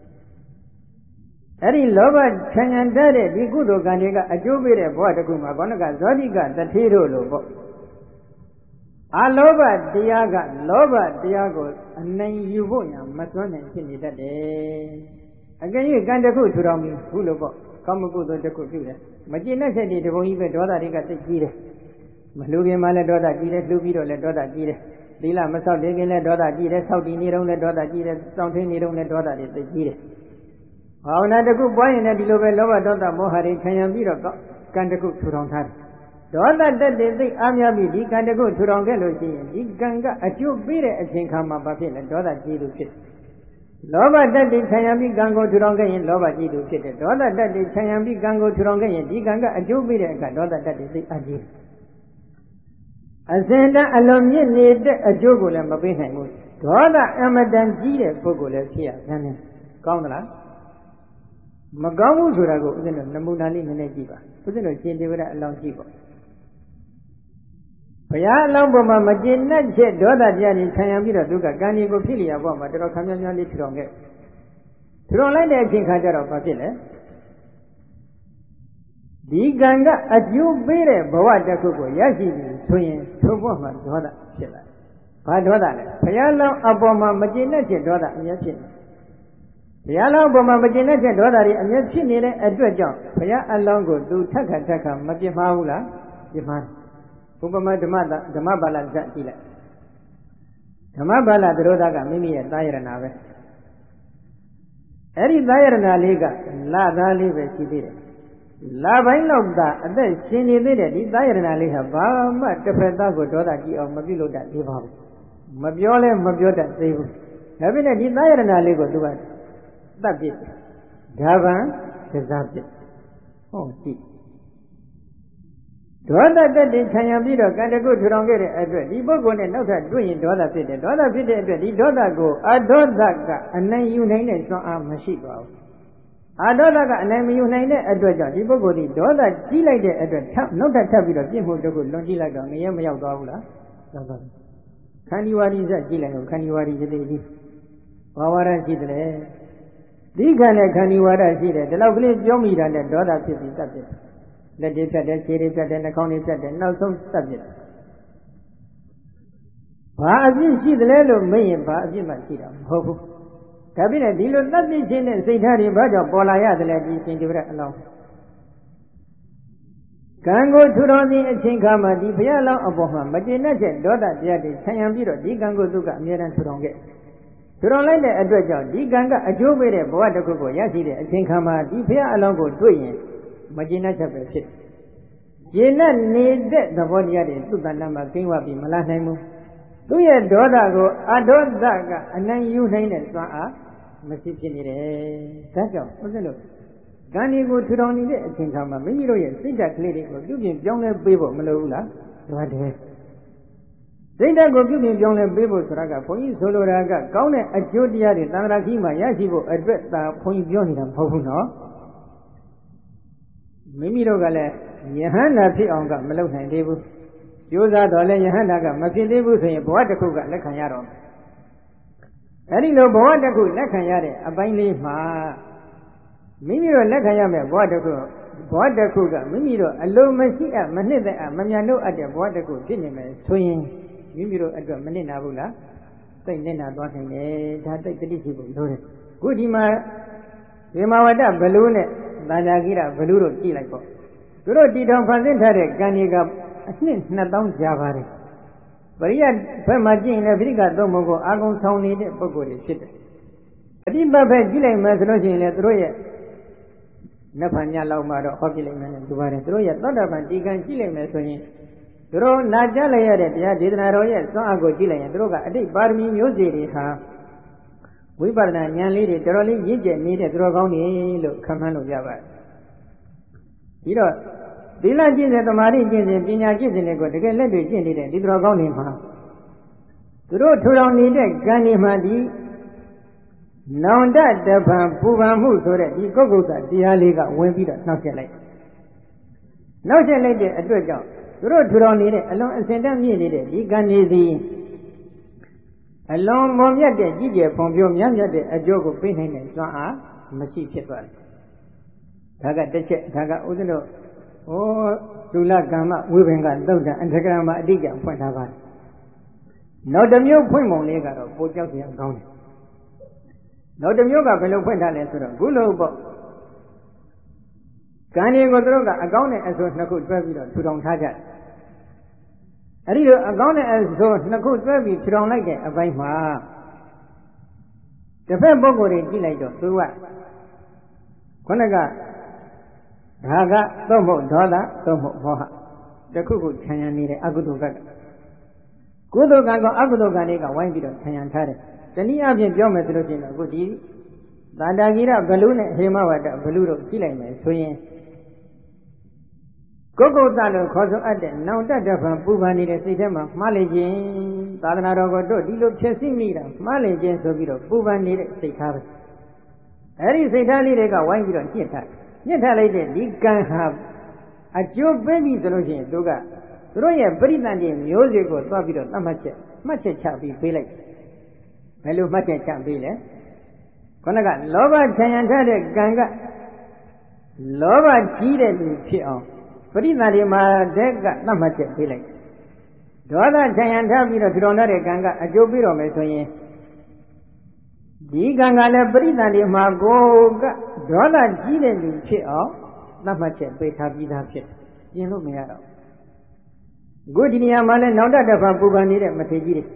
အဲ့ဒီလောဘချမ်းသာတဲ့ဒီကုသိုလ်ကံတွေကအကျိုးပေးတဲ့ဘဝတစ်ခုမှာခုနကဇောတိကတထေတို့လိုပေါ့အလောဘတရားကလောဘတရားကိုအနိုင်ယူဖို့ရမစွမ်းနိုင်ဖြစ်နေတတ်တယ်အကယ်၍ကံတစ်ခုထူထောင်ပြီးခုလိုပေါ့ကောင်းမှုကုသိုလ်တစ်ခုပြုတယ်မကျေနပ်ချက်တွေတပုံကြီးပဲဒေါသတွေကသိကြီးတယ်မလှူခင်မှလည်းဒေါသကြီးတယ်လှူပြီးတော့လည်းဒေါသကြီးတယ်သီလမဆောက်တည်ခင်လည်းဒေါသကြီးတယ်ဆောက်တည်နေတော့လည်းဒေါသကြီးတယ်စောင့်ထင်းနေတော့လည်းဒေါသတွေသိကြီးတယ်ဘာဝနာတစ်ခုပွားရင်လည်းဒီလိုပဲလောဘဒေါသမောဟတွေခံရပြီးတော့ကံတစ်ခုထူထောင်ထားတယ်ဒေါသတက်တဲ့သိအားများပြီးဒီကံတစ်ခုထူထောင်ခဲ့လို့ရှိရင်ဒီကံကအကျိုးပေးတဲ့အချိန်ခါမှာဘာဖြစ်လဲဒေါသကြီးလို့ဖြစ်လောဘတတ္တိခံရပြီးကံကိုထူထောင်ခဲ့ရင်လောဘကြီးသူဖြစ်တယ်ဒေါသတတ္တိခံရပြီးကံကိုထူထောင်ခဲ့ရင်ဒီကံကအကျိုးပေးတဲ့အခါဒေါသတတ္တိသိအပ်ကြီးအစဉ်တန်းအလွန်မြင့်နေတဲ့အကျိုးကိုလည်းမပေးနိုင်ဘူးဒေါသအမတန်ကြီးတဲ့ပုဂ္ဂိုလ်လည်းဖြစ်ရဆန်းတယ်ကောင်းသလားမကောင်းဘူးဆိုတာကိုဦးဇင်းတို့နမူနာလေးနည်းနည်းကြည့်ပါဦးဇင်းတို့ရှင်ဒေဝရအလောင်းကြည့်ပါဘုရားအလောင်းပေါ်မှာမကျေနပ်ချက်ဒေါသတရားတွေခံရပြီးတော့သူကကံဒီကိုဖြစ်လျာပေါ်မှာတော်တော်ခံများများလေးထူထောင်ခဲ့ထူထောင်လိုက်တဲ့အချိန်ခါကျတော့ဘာဖြစ်လဲဒီကံကအကျိုးပေးတဲ့ဘဝတစ်ခုကိုရရှိပြီဆိုရင်ထိုဘဝမှာဒေါသဖြစ်လာဘာဒေါသလဲဘုရားလောင်းအပေါ်မှာမကျေနပ်ချက်ဒေါသအများဖြစ်နေဘုရားလောင်းအပေါ်မှာမကျေနပ်ချက်ဒေါသတွေအများဖြစ်နေတဲ့အတွက်ကြောင့်ဘုရားအလောင်းကိုသူထက်ခါထက်ခါမပြစ်မှားဘူးလားပြစ်မှားဥပမာဓမ္မဓမ္မပါဠိဇတ်ကြည့်လိုက်ဓမ္မပါဠိသရောဓကမိမိရဲ့သာယရဏပဲအဲ့ဒီသာယရဏလေးကလသားလေးပဲရှိသေးတယ်လပိုင်းလောက်သာအသက်ရှင်နေသေးတယ်ဒီသာယရဏလေးဟာဘာမှတစ်ဖက်သားကိုဒေါသကြည့်အောင်မပြုလုပ်တတ်သေးပါဘူးမပြောလဲမပြောတတ်သေးဘူးဒါပေမဲ့ဒီသာယရဏလေးကိုသူကတတ်ပြစ်ဒါဗံဒဇပြစ်ဟောကြည့်ဒေါသတက်တဲ့ခံရပြီးတော့ကံတကုထူထောင်ခဲ့တဲ့အတွက်ဒီပုဂ္ဂိုလ်နဲ့နောက်ထပ်တွေ့ရင်ဒေါသဖြစ်တယ်ဒေါသဖြစ်တဲ့အတွက်ဒီဒေါသကိုအဒေါသကအနိုင်ယူနိုင်တဲ့စွမ်းအားမရှိပါဘူးအဒေါသကအနိုင်မယူနိုင်တဲ့အတွက်ကြောင့်ဒီပုဂ္ဂိုလ်ဒီဒေါသကြီးလိုက်တဲ့အတွက်နောက်ထပ်ထပ်ပြီးတော့ပြစ်မှုတကုလွန်ကြည့်လိုက်တော့ငရဲမရောက်သွားဘူးလားရောက်သွားတယ်ခန္ဒီဝါဒီဇက်ကြည့်လိုက်တော့ခန္ဒီဝါဒီစိတ်ကြီးဘာဝရရှိတယ်ဒီခန္ဓာခန္ဒီဝါဒရှိတယ်ဒီလောက်ကလေးပြောမိတာနဲ့ဒေါသဖြစ်ပြီးတတ်တယ်လက်တွေဖြတ်တယ်ခြေတွေဖြတ်တယ်နှာခေါင်းတွေဖြတ်တယ်နောက်ဆုံးသတ်ပြစ်ဘာအပြစ်ရှိသလဲလို့မေးရင်ဘာအပြစ်မှရှိတာမဟုတ်ဘူးဒါပြည့်နဲ့ဒီလိုသတ်ပြစ်ခြင်းနဲ့စိတ်ထားတွေဘာကြောင့်ပေါ်လာရသလဲဒီရှင်ကျိုးတဲ့အလောင်းကံကိုထူထောင်ခြင်းအချိန်ခါမှာဒီဘုရားလောင်းအပေါ်မှာမကျေနပ်ချက်ဒေါသတရားတွေဆံရံပြီးတော့ဒီကံကိုသူကအမြဲတမ်းထူထောင်ခဲ့ထူထောင်လိုက်တဲ့အတွက်ကြောင့်ဒီကံကအကျိုးပေးတဲ့ဘဝတစ်ခုကိုရရှိတဲ့အချိန်ခါမှာဒီဘုရားအလောင်းကိုတွေ့ရင်မကျေနပ်ချက်ပဲဖြစ်ကျေနပ်နေတဲ့သဘောတရားတွေသူ့တဏ္ဍာမှာကင်းဝပြီးမလာနိုင်ဘူးသူ့ရဲ့ဒေါသကိုအဒေါသကအနိုင်ယူနိုင်တဲ့စွမ်းအားမရှိဖြစ်နေတယ်ဒါကြောင့်ဦးဇင်းတို့ကံဒီကိုထူထောင်နေတဲ့အချိန်ခါမှာမိမိတို့ရဲ့စိတ်ဓာတ်ကလေးတွေကိုပြုပြင်ပြောင်းလဲပေးဖို့မလိုဘူးလားဒါတည်းစိတ်ဓာတ်ကိုပြုပြင်ပြောင်းလဲပေးဖို့ဆိုတာကဘုန်းကြီးဆိုလိုတာကကောင်းတဲ့အကျိုးတရားတွေသံဃာကြီးမှာရရှိဖို့အတွက်သာဘုန်းကြီးပြောနေတာမဟုတ်ဘူးနော်မိမိတို့ကလည်းယဟန္တာဖြစ်အောင်ကမလုပ်နိုင်သေးဘူးကြိုးစားတော့လည်းယဟန္တာကမဖြစ်သေးဘူးဆိုရင်ဘဝတစ်ခုကလက်ခံရတော့အဲဒီလိုဘဝတစ်ခုလက်ခံရတဲ့အပိုင်းလေးမှာမိမိတို့လက်ခံရမယ်ဘဝတစ်ခုဘဝတစ်ခုကမိမိတို့အလိုမရှိအပ်မနှစ်သက်အပ်မမြတ်လို့အပ်တဲ့ဘဝတစ်ခုဖြစ်နေမယ်ဆိုရင်မိမိတို့အတွက်မနစ်နာဘူးလားသိနေနာသွားနိုင်တယ်ဒါတိတ်တတိရှိဖို့လိုတယ်ခုဒီမှာဒီမဝတ္တဘလူးနဲ့သန္တာကိရဘလူးတို့ကြည့်လိုက်ပေါ့သူတို့တီထောင်ဖန်ဆင်းထားတဲ့ကံတွေကအနှစ်နှစ်သောင်းကြာပါတယ်ပရိယတ်ဘက်မှာကြည့်ရင်လည်းပြိကသုံးပုံကိုအာကုံဆောင်နေတဲ့ပုဂ္ဂိုလ်တွေဖြစ်တယ်အတိပတ်ဘက်ကြည့်လိုက်မှဆိုလို့ရှိရင်လည်းသူတို့ရဲ့နတ်ဖန်ညလောက်မှတော့ဟောပြလိုက်မယ်နဲ့ဒီပါတယ်သူတို့ရဲ့သောတာပန်ဒီကံကြည့်လိုက်မယ်ဆိုရင်သူတို့နာကြားလိုက်ရတဲ့တရားဒေသနာတော်ရဲ့စွမ်းအားကိုကြည့်လိုက်ရင်သူတို့ကအတိတ်ပါရမီမျိုးစေ့တွေဟာဝိပဿနာဉာဏ်လေးတွေတော်တော်လေးရင့်ကျက်နေတဲ့သူတော်ကောင်းတွေလို့ခံမှန်းလို့ရပါတယ်ဒီတော့သီလကျင့်စဉ်သမာဓိကျင့်စဉ်ပညာကျင့်စဉ်တွေကိုတကယ်လက်တွေ့ကျင့်နေတဲ့ဒီသူတော်ကောင်းတွေမှာသူတို့ထူထောင်နေတဲ့ကံတွေမှာဒီနောင်တတပံပူပန်မှုဆိုတဲ့ဒီကုက္ကုတ္တတရားလေးကဝင်ပြီးတော့နှောက်ယှက်လိုက်နှောက်ယှက်လိုက်တဲ့အတွက်ကြောင့်သူတို့ထူထောင်နေတဲ့အလွန်အစင်တတ်မြင့်နေတဲ့ဒီကံတွေစီအလွန်မွန်မြတ်တဲ့ကြီးကျယ်ဖွံ့ဖြိုးမြတ်မြတ်တဲ့အကျိုးကိုပေးနိုင်တဲ့စွမ်းအားမရှိဖြစ်သွားတယ်ဒါကတစ်ချက်ဒါကဥဒ္ဒလို့ဩဒုလကမ္မဝိဘင်္ဂသုတ်တံအန္တကရမအတိအကျဖွင့်ထားပါတယ်နောက်တစ်မျိုးဖွင့်ပုံလေးကတော့ပိုကြောက်စရာကောင်းတယ်နောက်တစ်မျိုးကဘယ်လိုဖွင့်ထားလဲဆိုတော့ခုလိုပေါ့ကံတွေကိုသူတို့ကအကောင်းနဲ့အဆိုးနှစ်ခုတွဲပြီးတော့ထူထောင်ထားကြတယ်အဲဒီလိုအကောင်းနဲ့အဆိုးနှစ်ခုတွဲပြီးထူထောင်လိုက်တဲ့အပိုင်းမှာတစ်ဖက်ပုဂ္ဂိုလ်တွေကြည့်လိုက်တော့သူကခုနကဒါကသို့မဟုတ်ဒေါသသို့မဟုတ်မောဟတခုခုခြံရံနေတဲ့အကုသိုလ်ကကုသိုလ်ကံကအကုသိုလ်ကံတွေကဝိုင်းပြီးတော့ခြံရံထားတယ်တနည်းအားဖြင့်ပြောမယ်ဆိုလို့ရှိရင်အခုဒီသန္တာကိရဘလူနဲ့ဟေမဝတ္တဘလူတို့ကြည့်လိုက်မယ်ဆိုရင်ကုက္ကုတ္တလို့ခေါ်ဆိုအပ်တဲ့နောင်တတပံပူပန်နေတဲ့စိတ်ထဲမှာမှားလေခြင်းသာသနာတော်ကိုတို့ဒီလိုဖြစ်စီမိတာမှားလေခြင်းဆိုပြီးတော့ပူပန်နေတဲ့စိတ်ထားပဲအဲဒီစိတ်ထားလေးတွေကဝိုင်းပြီးတော့ညှစ်ထားညှစ်ထားလိုက်တဲ့ဒီကံဟာအကျိုးပေးပြီဆိုလို့ရှိရင်သူကသူတို့ရဲ့ပရိသတ်တွေမျိုးစေ့ကိုသွားပြီးတော့သတ်မှတ်ချက်မှတ်ချက်ချပြီးပေးလိုက်ဘယ်လိုမှတ်ချက်ချပေးလဲခုနကလောဘခြံရံထားတဲ့ကံကလောဘကြီးတဲ့လူဖြစ်အောင်ပရိသတ်တွေမှာတဲ့ကသတ်မှတ်ချက်ပေးလိုက်ဒေါသခြံရံထားပြီးတော့ထူထောင်ထားတဲ့ကံကအကျိုးပေးတော်မယ်ဆိုရင်ဒီကံကလည်းပရိသတ်တွေမှာကိုကဒေါသကြီးတဲ့လူဖြစ်အောင်သတ်မှတ်ချက်ပေးထားပြီးသားဖြစ်ပြင်လို့မရတော့အခုဒီနေရာမှာလည်းနောက်တတဖန်ပူပန်နေတဲ့မထေကြီးတွေ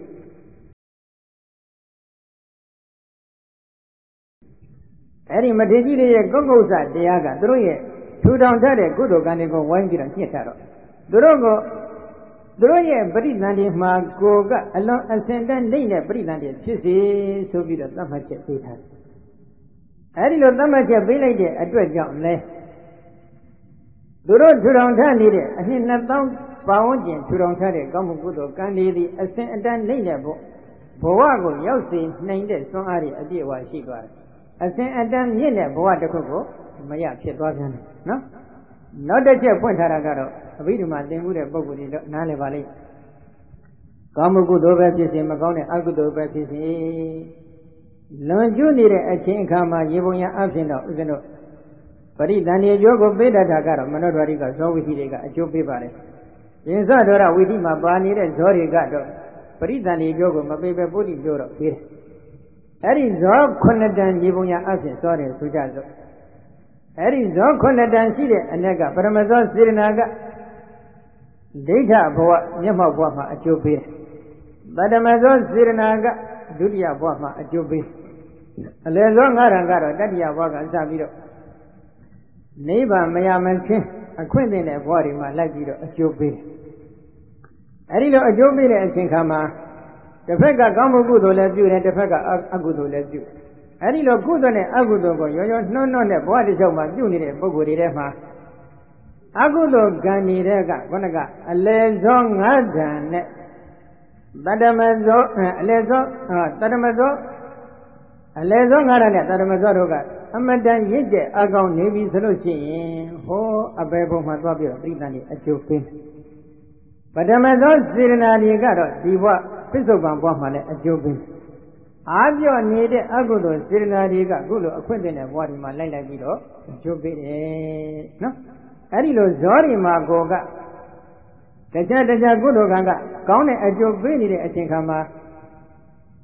အဲ့ဒီမထေကြီးတွေရဲ့ကုက္ကုဆတရားကသူတို့ရဲ့ထူထောင်ထားတဲ့ကုသိုလ်ကံတွေကိုဝိုင်းပြီးတော့ညှစ်ထားတော့သူတို့ကသူတို့ရဲ့ပရိသတ်တွေမှာကိုကအလွန်အစင်တန်းနေတဲ့ပရိသတ်တွေဖြစ်စေဆိုပြီးတော့သတ်မှတ်ချက်ပေးထားတယ်အဲ့ဒီလိုသတ်မှတ်ချက်ပေးလိုက်တဲ့အတွက်ကြောင့်လဲသူတို့ထူထောင်ထားနေတဲ့အနှစ်နှစ်သောင်းပါဝန်းကျင်ထူထောင်ထားတဲ့ကောင်းမှုကုသိုလ်ကံတွေသည်အစင်အတန်းနေတဲ့ဘဘဝကိုရောက်စေနိုင်တဲ့စွမ်းအားတွေအပြည့်အဝရှိသွားတယ်အစင်အတန်းမြင့်တဲ့ဘဝတစ်ခုကိုမရဖြစ်သွားပြန်တယ်နော်နောက်တစ်ချက်ဖွင့်ထားတာကတော့အဘိဓမ္မာသင်မှုတဲ့ပုဂ္ဂိုလ်တွေတော့နားလည်ပါလိမ့်ကောင်းမှုကုသိုလ်ပဲဖြစ်စေမကောင်းတဲ့အကုသိုလ်ပဲဖြစ်စေလွန်ကျူးနေတဲ့အချိန်အခါမှာရေပုံရအဖြစ်တော့ဥစဉ်တို့ပရိသန္တိအကျိုးကိုပေးတတ်တာကတော့မနောဒွါရိကဇောဝိသီတွေကအကျိုးပေးပါတယ်ရင်စဒေါရဝိသီမှာပါနေတဲ့ဇောတွေကတော့ပရိသန္တိအကျိုးကိုမပေးပဲပုဒ်တိပြောတော့ပေးတယ်အဲ့ဒီဇောခုနှစ်တန်ရေပုံရအဖြစ်ဇောတယ်ဆိုကြစို့အဲ့ဒီဇောခုနှစ်တန်ရှိတဲ့အ ਨੇ ကပရမဇောစေရနာကဒိဋ္ဌဘဝမျက်မှောက်ဘဝမှာအကျိုးပေးတယ်ပထမဇောစေရနာကဒုတိယဘဝမှာအကျိုးပေးအလယ်ဇောငါးရံကတော့တတိယဘဝကစပြီးတော့နိဗ္ဗာန်မရမချင်းအခွင့်အရေးတဲ့ဘဝတွေမှာလိုက်ပြီးတော့အကျိုးပေးတယ်အဲ့ဒီလိုအကျိုးပေးတဲ့အချိန်ခါမှာတစ်ဖက်ကကောင်းမှုကုသိုလ်လည်းပြုတယ်တစ်ဖက်ကအကုသိုလ်လည်းပြုတယ်အဲ့ဒီလိုကုသိုလ်နဲ့အကုသိုလ်ကိုရောရောနှောနှောနဲ့ဘဝတစ်လျှောက်မှာပြုနေတဲ့ပုဂ္ဂိုလ်တွေထဲမှာအကုသိုလ်ကံနေတဲ့ကခုနကအလယ်ဇောငါးဓာန်နဲ့တတ္တမဇောအလယ်ဇောတတ္တမဇောအလယ်ဇောငါးဓာန်နဲ့တတ္တမဇောတို့ကအမတန်ရင့်ကျက်အကောင်နေပြီဆိုလို့ရှိရင်ဟောအပေဘုံမှာသွားပြီးတော့ပြိတ္တန်ကြီးအကျိုးပေးပထမဇောစေရနာတွေကတော့ဒီဘဝပစ္စုပန်ဘဝမှာလည်းအကျိုးပေးအားပြော့နေတဲ့အကုသိုလ်စေရနာတွေကအခုလိုအခွင့်အရေးနဲ့ဘဝဒီမှာလိုက်လိုက်ပြီးတော့အကျိုးပေးတယ်နော်အဲ့ဒီလိုဇောဒီမှာကိုကတခြားတခြားကုသိုလ်ကံကကောင်းတဲ့အကျိုးပေးနေတဲ့အချိန်ခါမှာ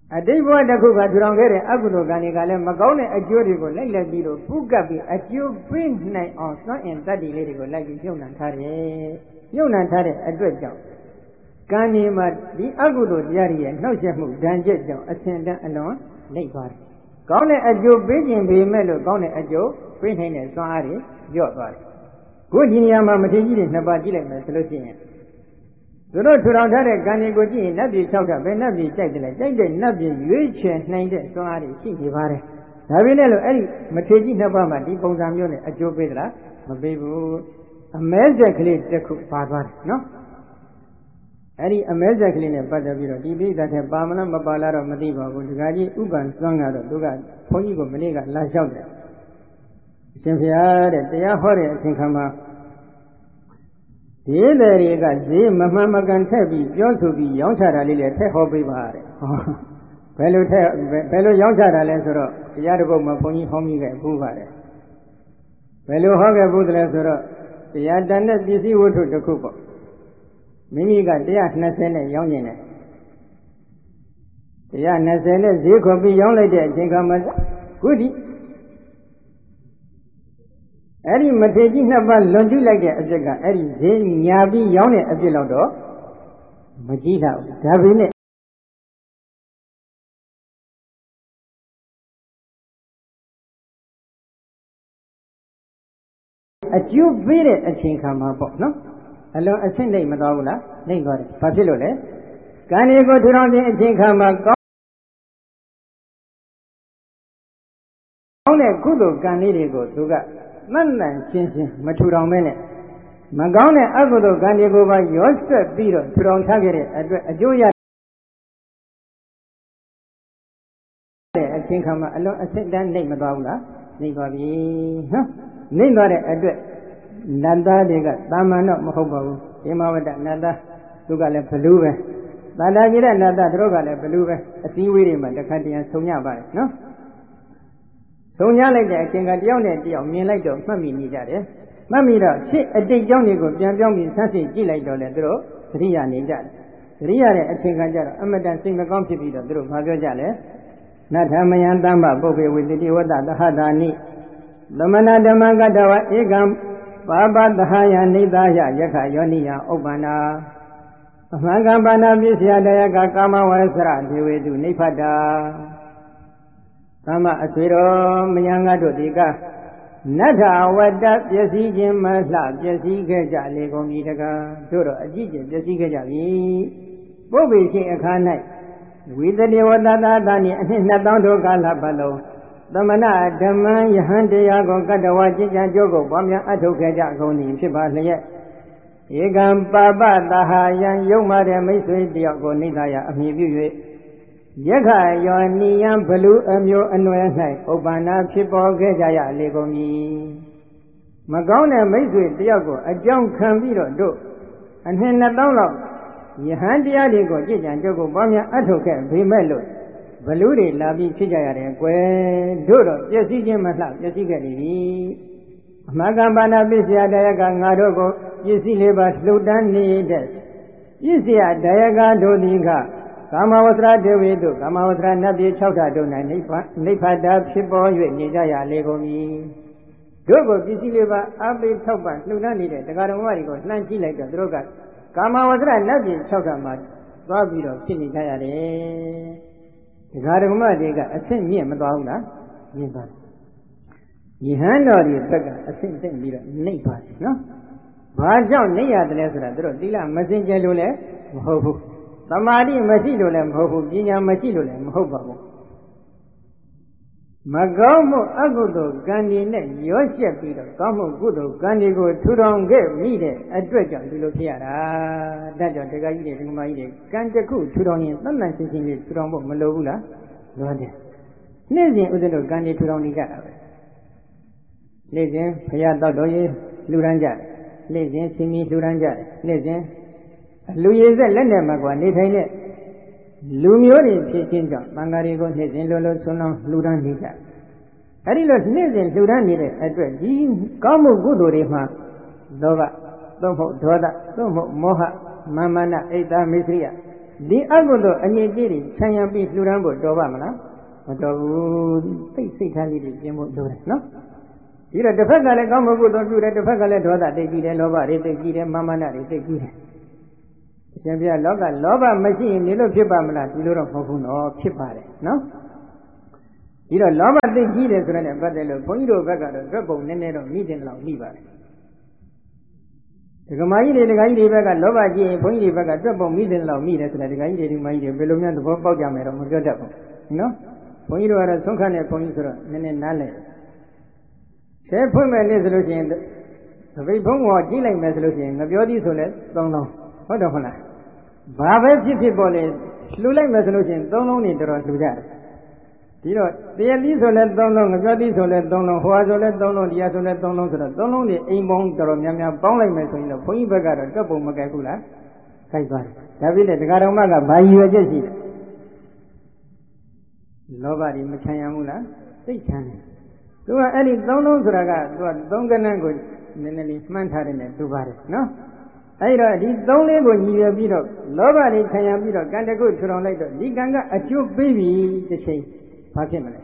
အတိတ်ဘဝတစ်ခုကထူထောင်ခဲ့တဲ့အကုသိုလ်ကံတွေကလည်းမကောင်းတဲ့အကျိုးတွေကိုလိုက်လက်ပြီးတော့ပုကပ်ပြီးအကျိုးပေးနိုင်အောင်စွန့်အင်တတ်တည်လေးတွေကိုလိုက်ပြီးညှို့နှံထားတယ်ညှို့နှံထားတဲ့အတွက်ကြောင့်ကံဒီမှာဒီအကုသိုလ်တရားတွေရဲ့နှောက်ယှက်မှုဒဏ်ချက်ကြောင့်အစဉ်တန်းအလွန်နှိပ်သွားတယ်ကောင်းတဲ့အကျိုးပေးခြင်းပေမဲ့လို့ကောင်းတဲ့အကျိုးပေးနိုင်တဲ့စွမ်းအားတွေလျော့သွားတယ်ကိုဒီနေရာမှာမထေကြီးတွေနှစ်ပါးကြည့်လိုက်မယ်ဆိုလို့ရှိရင်သူတို့ထူထောင်ထားတဲ့ကံတွေကိုကြည့်ရင်နတ်ပြည်၆တာပဲနတ်ပြည်ကြိုက်တယ်လေကြိုက်တဲ့နတ်ပြည်ရွေးချယ်နိုင်တဲ့စွမ်းအားတွေရှိနေပါတယ်ဒါပေမဲ့လို့အဲ့ဒီမထေကြီးနှစ်ပါးမှာဒီပုံစံမျိုးနဲ့အကျိုးပေးသလားမပေးဘူးအမဲဆက်ကလေးတစ်ခုပါသွားတယ်နော်အဲ့ဒီအမဲဆက်ကလေးနဲ့ပတ်သက်ပြီးတော့ဒီပိဋကတဲ့ပါမလားမပါလားတော့မသိပါဘူးဒီကကြီးဥပ္ပန်စွမ်းကတော့သူကဘုန်းကြီးကမနေ့ကလာလျှောက်တယ်အရှင်ဘုရားတဲ့တရားဟောတဲ့အချိန်ခါမှာဒီလေတွေကဈေးမမှန်မကန်ထက်ပြီးပြောဆိုပြီးရောင်းချတာလေးလည်းထက်ဟောပေးပါတဲ့ဘယ်လိုထက်ဘယ်လိုရောင်းချတာလဲဆိုတော့တရားတစ်ပုဒ်မှာဘုန်းကြီးဟောမိခဲ့ပူပါတယ်ဘယ်လိုဟောခဲ့ဘူးလဲဆိုတော့တရားတန်တဲ့ပစ္စည်းဝတ္ထုတစ်ခုပေါ့မိမိကone twentyနဲ့ရောင်းနေတယ်one twentyနဲ့ဈေးခေါ်ပြီးရောင်းလိုက်တဲ့အချိန်ခါမှာခုဒီအဲ့ဒီမထေကြီးနှစ်ပါးလွန်ကျူးလိုက်တဲ့အဖြစ်ကအဲ့ဒီဈေးညာပြီးရောင်းတဲ့အဖြစ်တော့တော့မကြီးတော့ဒါပေမဲ့အကျိုးပေးတဲ့အချိန်ခါမှာပေါ့နော်အလုံးအဆင့်နိုင်မသွားဘူးလားနိုင်သွားတယ်ဘာဖြစ်လို့လဲကံတွေကိုထူထောင်ခြင်းအချိန်ခါမှာကောင်းတဲ့ကုသိုလ်ကံလေးတွေကိုသူကမှန်မှန်ရှင်းရှင်းမထူထောင်မဲနဲ့မကောင်းတဲ့အကုသိုလ်ကံတွေကိုပါရောဆက်ပြီးတော့ထူထောင်ထားခဲ့တဲ့အတွက်အကျိုးရတဲ့အချိန်ခါမှာအလုံးအဆင့်တန်းနိုင်မသွားဘူးလားနိုင်သွားပြီဟမ်နိုင်သွားတဲ့အတွက်နတ်သားတွေကတာမန်တော့မဟုတ်ပါဘူးဒီမဝတ္တနတ်သားသူကလည်းဘလူးပဲသာတာကြီးတဲ့နတ်သားသူတို့ကလည်းဘလူးပဲအစည်းအဝေးတွေမှာတစ်ခါတည်းဆုံညပါတယ်နော်ဆုံညလိုက်တဲ့အချိန်ကတယောက်နဲ့တယောက်မြင်လိုက်တော့မှတ်မိနေကြတယ်မှတ်မိတော့ရှစ်အတိတ်ကြောင့်တွေကိုပြန်ပြောင်းပြီးဆန်းစစ်ကြည့်လိုက်တော့လေသူတို့သတိရနေကြတယ်သတိရတဲ့အချိန်ကကျတော့အမတန်စိတ်မကောင်းဖြစ်ပြီးတော့သူတို့မပြောကြလဲနတ္ထမယံတမ္ပပုပ္ပေဝိတ္တိဝတ္တသဟတာနိသမဏဓမ္မကတ္တဝဧကံပါပသဟယနိသယယခယောနိယဥပ္ပန္နာအမှန်ကပါဏပစ္စယတယကကာမဝရစရဒေဝေတုနိဖတ္တာသမအဆွေတော်မယံငါတို့ဒီကနတ္ထဝတ္တပျက်စီးခြင်းမလှပျက်စီးခဲ့ကြလေကုန်ပြီတကားတို့တော့အကြည့်ကျပျက်စီးခဲ့ကြပြီပုပ္ပေရှင်အခါ၌ဝိတတိဝတ္တသာသာနိအနှစ်နှစ်သောင်းတို့ကာလပတ်လုံးသမဏဓမ္မယဟန်တရားကိုကတ္တဝကျင့်ကြံကြိုးကိုပွားများအထုတ်ခဲ့ကြကုန်သည်ဖြစ်ပါလျက်ဧကံပါပသဟာယံယုံမာတဲ့မိတ်ဆွေတယောက်ကိုနိသယအမည်ပြု၍ယက္ခယောနိယံဘလူအမျိုးအနွယ်၌ဥပ္ပန္နာဖြစ်ပေါ်ခဲ့ကြရလေကုန်ပြီမကောင်းတဲ့မိတ်ဆွေတယောက်ကိုအကြောင်းခံပြီးတော့တို့အနှစ်နှစ်သောင်းလောက်ယဟန်တရားတွေကိုကြည်ကြံကြုတ်ကိုပွားများအထုတ်ခဲ့ပေမဲ့လို့ဘလူတွေလာပြီးဖြစ်ကြရတယ်ကွယ်တို့တော့ပျက်စီးခြင်းမလှပျက်စီးခဲ့ပြီအမကံပါဏပစ္စယတယကငါတို့ကိုပစ္စည်းလေးပါလှူဒန်းနေတဲ့ပစ္စယတယကတို့သည်ကကာမဝဆရာဒေဝေတုကာမဝဆရာနတ်ပြည်၆ဓာတ်တို့၌နိဗ္ဗာန်နိဗ္ဗာန်ဖြစ်ပေါ်၍နေကြရလေကုန်ပြီတို့ကိုပစ္စည်းလေးပါအပိထောက်ပံ့လှူဒန်းနေတဲ့တရားတော်မတွေကိုလှမ်းကြည့်လိုက်တော့သူတို့ကကာမဝဆရာနတ်ပြည်၆ဓာတ်မှာသွားပြီးတော့ဖြစ်နေကြရတယ်တရားတော်မတွေကအဆင့်မြင့်မသွားဘူးလားမြင့်သွားတယ်ယဟန်တော်တွေဘက်ကအဆင့်သိမ့်ပြီးတော့နှိပ်ပါတယ်နော်ဘာကြောင့်နှိပ်ရတယ်လဲဆိုတာသူတို့သီလမစင်ကြယ်လို့လည်းမဟုတ်ဘူးသမာဓိမရှိလို့လည်းမဟုတ်ဘူးပညာမရှိလို့လည်းမဟုတ်ပါဘူးမကောင်းမှုအကုသိုလ်ကံတွေနဲ့ရောရှက်ပြီးတော့ကောင်းမှုကုသိုလ်ကံတွေကိုထူထောင်ခဲ့မိတဲ့အတွက်ကြောင့်ဒီလိုဖြစ်ရတာဒါကြောင့်တရားကြီးတွေဓမ္မကြီးတွေကံတစ်ခုထူထောင်ရင်သတ်မှန်ရှင်းရှင်းလေးထူထောင်ဖို့မလိုဘူးလားလိုတယ်နေ့စဉ်ဥဒ္ဒတို့ကံတွေထူထောင်နေကြတာပဲနေ့စဉ်ဘုရားတောက်တော်ရေးလှူဒန်းကြတယ်နေ့စဉ်ရှင်မီလှူဒန်းကြတယ်နေ့စဉ်လူရည်ဆက်လက်နဲ့မှာကွာနေထိုင်တဲ့လူမျိုးတွေဖြစ်ခြင်းကြောင့်တန်ဃာတွေကိုနေ့စဉ်လိုလိုဆွမ်းလောင်းလှူဒန်းနေကြအဲဒီလိုနေ့စဉ်လှူဒန်းနေတဲ့အတွက်ဒီကောင်းမှုကုသိုလ်တွေမှာလောဘသို့မဟုတ်ဒေါသသို့မဟုတ်မောဟမာမနဣဒ္ဓမိစ္ဆရိယဒီအကုသိုလ်အငြိကြီးတွေခြံရံပြီးလှူဒန်းဖို့တော်ပါမလားမတော်ဘူးသိစိတ်ထားလေးတွေကျင်းဖို့လိုတယ်နော်ဒီတော့တစ်ဖက်ကလည်းကောင်းမှုကုသိုလ်ပြုတယ်တစ်ဖက်ကလည်းဒေါသသိကြီးတယ်လောဘတွေသိကြီးတယ်မာမနတွေသိကြီးတယ်အရှင်ဘုရားလောကလောဘမရှိရင်ဒီလိုဖြစ်ပါမလားဒီလိုတော့မဟုတ်ဘူးနော်ဖြစ်ပါတယ်နော်ဒီတော့လောဘသိကြီးတယ်ဆိုတဲ့ပတ်သက်လို့ဘုန်းကြီးတို့ဘက်ကတော့တွက်ပုံနည်းနည်းတော့မိတင်တော့မိပါတယ်ဒကမာကြီးတွေဒကာကြီးတွေဘက်ကလောဘကြီးရင်ဘုန်းကြီးတွေဘက်ကတွက်ပုံမိတင်တော့မိတယ်ဆိုတဲ့ဒကာကြီးတွေဒီမကြီးတွေဘယ်လိုများသဘောပေါက်ကြမယ်တော့မပြောတတ်ဘူးနော်ဘုန်းကြီးတို့ကတော့ဆုံးခတ်တဲ့ဘုန်းကြီးဆိုတော့နည်းနည်းနားလည်ဆဲဖွင့်မဲ့နေ့ဆိုလို့ရှိရင်သပိတ်ဘုံကိုကြည့်လိုက်မယ်ဆိုလို့ရှိရင်ငပြောသည်ဆိုလဲသုံးလုံးဟုတ်တယ်ဟုတ်လားဘာပဲဖြစ်ဖြစ်ပေါ်လေလှူလိုက်မယ်ဆိုလို့ရှိရင်သုံးလုံးနေတော်တော်လှူကြတယ်ဒီတော့တရားသီးဆိုလဲသုံးလုံးငပြောသည်ဆိုလဲသုံးလုံးဟွာဆိုလဲသုံးလုံးတရားဆိုလဲသုံးလုံးဆိုတော့သုံးလုံးနေအိမ်ပေါင်းတော်တော်များများပေါင်းလိုက်မယ်ဆိုရင်တော့ဘုန်းကြီးဘက်ကတော့တွက်ပုံမကဲဘူးလားကြိုက်ပါတယ်ဒါဖြစ်တဲ့တရားတော်မကဘာရည်ရွယ်ချက်ရှိတယ်လောဘတွေမချမ်းရဘူးလားသိချမ်းတယ်သူကအဲ့ဒီသုံးလုံးဆိုတာကသူကသုံးကဏ္ဍကိုနည်းနည်းလေးမှန်းထားတယ်နဲ့တူပါတယ်နော်အဲ့တော့ဒီသုံးလေးကိုညီရပြီးတော့လောဘတွေခံရပြီးတော့ကံတကုထူထောင်လိုက်တော့ဒီကံကအကျိုးပေးပြီတစ်ချိန်ဘာဖြစ်မလဲ